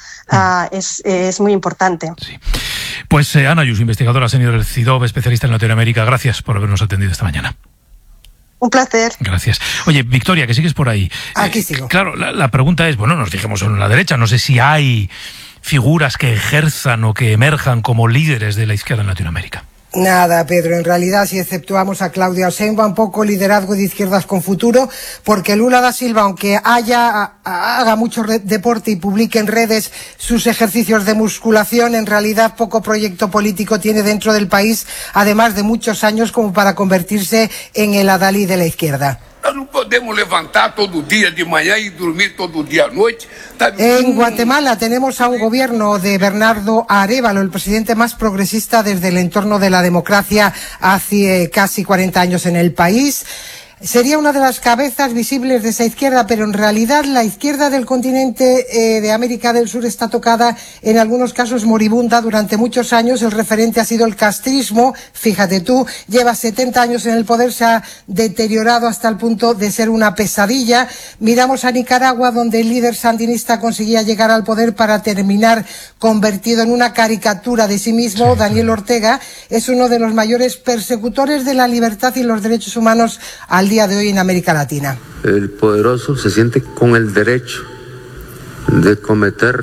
es muy importante. Sí. Pues Ana Ayuso, investigadora senior del CIDOB, especialista en Latinoamérica, gracias por habernos atendido esta mañana. Un placer. Gracias. Oye, Victoria, que sigues por ahí. Aquí sigo. Claro, la pregunta es, bueno, nos fijemos en la derecha, no sé si hay figuras que ejerzan o que emerjan como líderes de la izquierda en Latinoamérica. Nada, Pedro, en realidad, si exceptuamos a Claudia Sheinbaum, poco liderazgo de izquierdas con futuro, porque Lula da Silva, aunque haga mucho deporte y publique en redes sus ejercicios de musculación, en realidad poco proyecto político tiene dentro del país, además de muchos años como para convertirse en el adalid de la izquierda. No podemos levantar todo día de mañana y dormir todo día a noche. En Guatemala tenemos a un gobierno de Bernardo Arévalo, el presidente más progresista desde el entorno de la democracia hace casi 40 años en el país. Sería una de las cabezas visibles de esa izquierda, pero en realidad la izquierda del continente de América del Sur está tocada, en algunos casos moribunda. Durante muchos años el referente ha sido el castrismo. Fíjate tú, lleva 70 años en el poder, se ha deteriorado hasta el punto de ser una pesadilla. Miramos a Nicaragua, donde el líder sandinista conseguía llegar al poder para terminar convertido en una caricatura de sí mismo. Daniel Ortega es uno de los mayores persecutores de la libertad y los derechos humanos al día de hoy en América Latina. El poderoso se siente con el derecho de cometer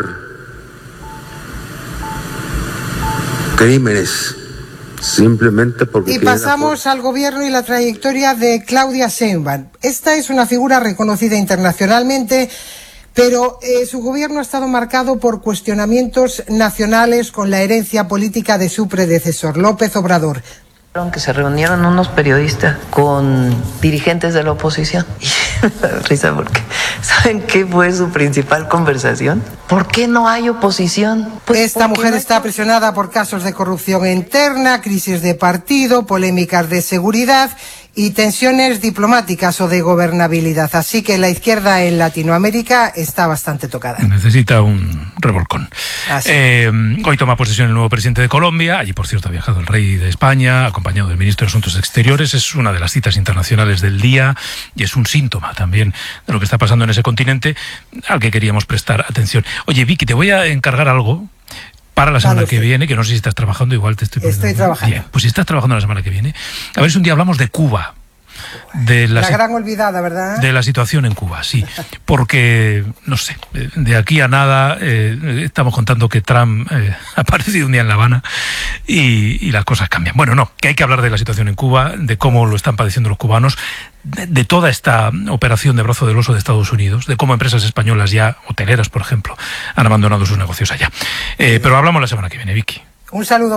crímenes simplemente porque... Y pasamos al gobierno y la trayectoria de Claudia Sheinbaum. Esta es una figura reconocida internacionalmente, pero su gobierno ha estado marcado por cuestionamientos nacionales con la herencia política de su predecesor, López Obrador. Que se reunieron unos periodistas con dirigentes de la oposición me da risa porque ¿saben qué fue su principal conversación? ¿Por qué no hay oposición? Pues esta mujer está presionada por casos de corrupción interna, crisis de partido, polémicas de seguridad y tensiones diplomáticas o de gobernabilidad. Así que la izquierda en Latinoamérica está bastante tocada. Necesita un revolcón. Hoy toma posesión el nuevo presidente de Colombia. Allí, por cierto, ha viajado el rey de España, acompañado del ministro de Asuntos Exteriores. Es una de las citas internacionales del día y es un síntoma también de lo que está pasando en ese continente al que queríamos prestar atención. Oye, Vicky, te voy a encargar algo para la semana que viene, que no sé si estás trabajando, igual te estoy poniendo. Estoy trabajando. Bien, pues si estás trabajando la semana que viene, a ver si un día hablamos de Cuba. De la gran olvidada, ¿verdad? De la situación en Cuba, sí. Porque, no sé, de aquí a nada estamos contando que Trump ha aparecido un día en La Habana y las cosas cambian. Bueno, no, que hay que hablar de la situación en Cuba, de cómo lo están padeciendo los cubanos, de toda esta operación de brazo del oso de Estados Unidos, de cómo empresas españolas ya, hoteleras, por ejemplo, han abandonado sus negocios allá. Pero hablamos la semana que viene, Vicky. Un saludo.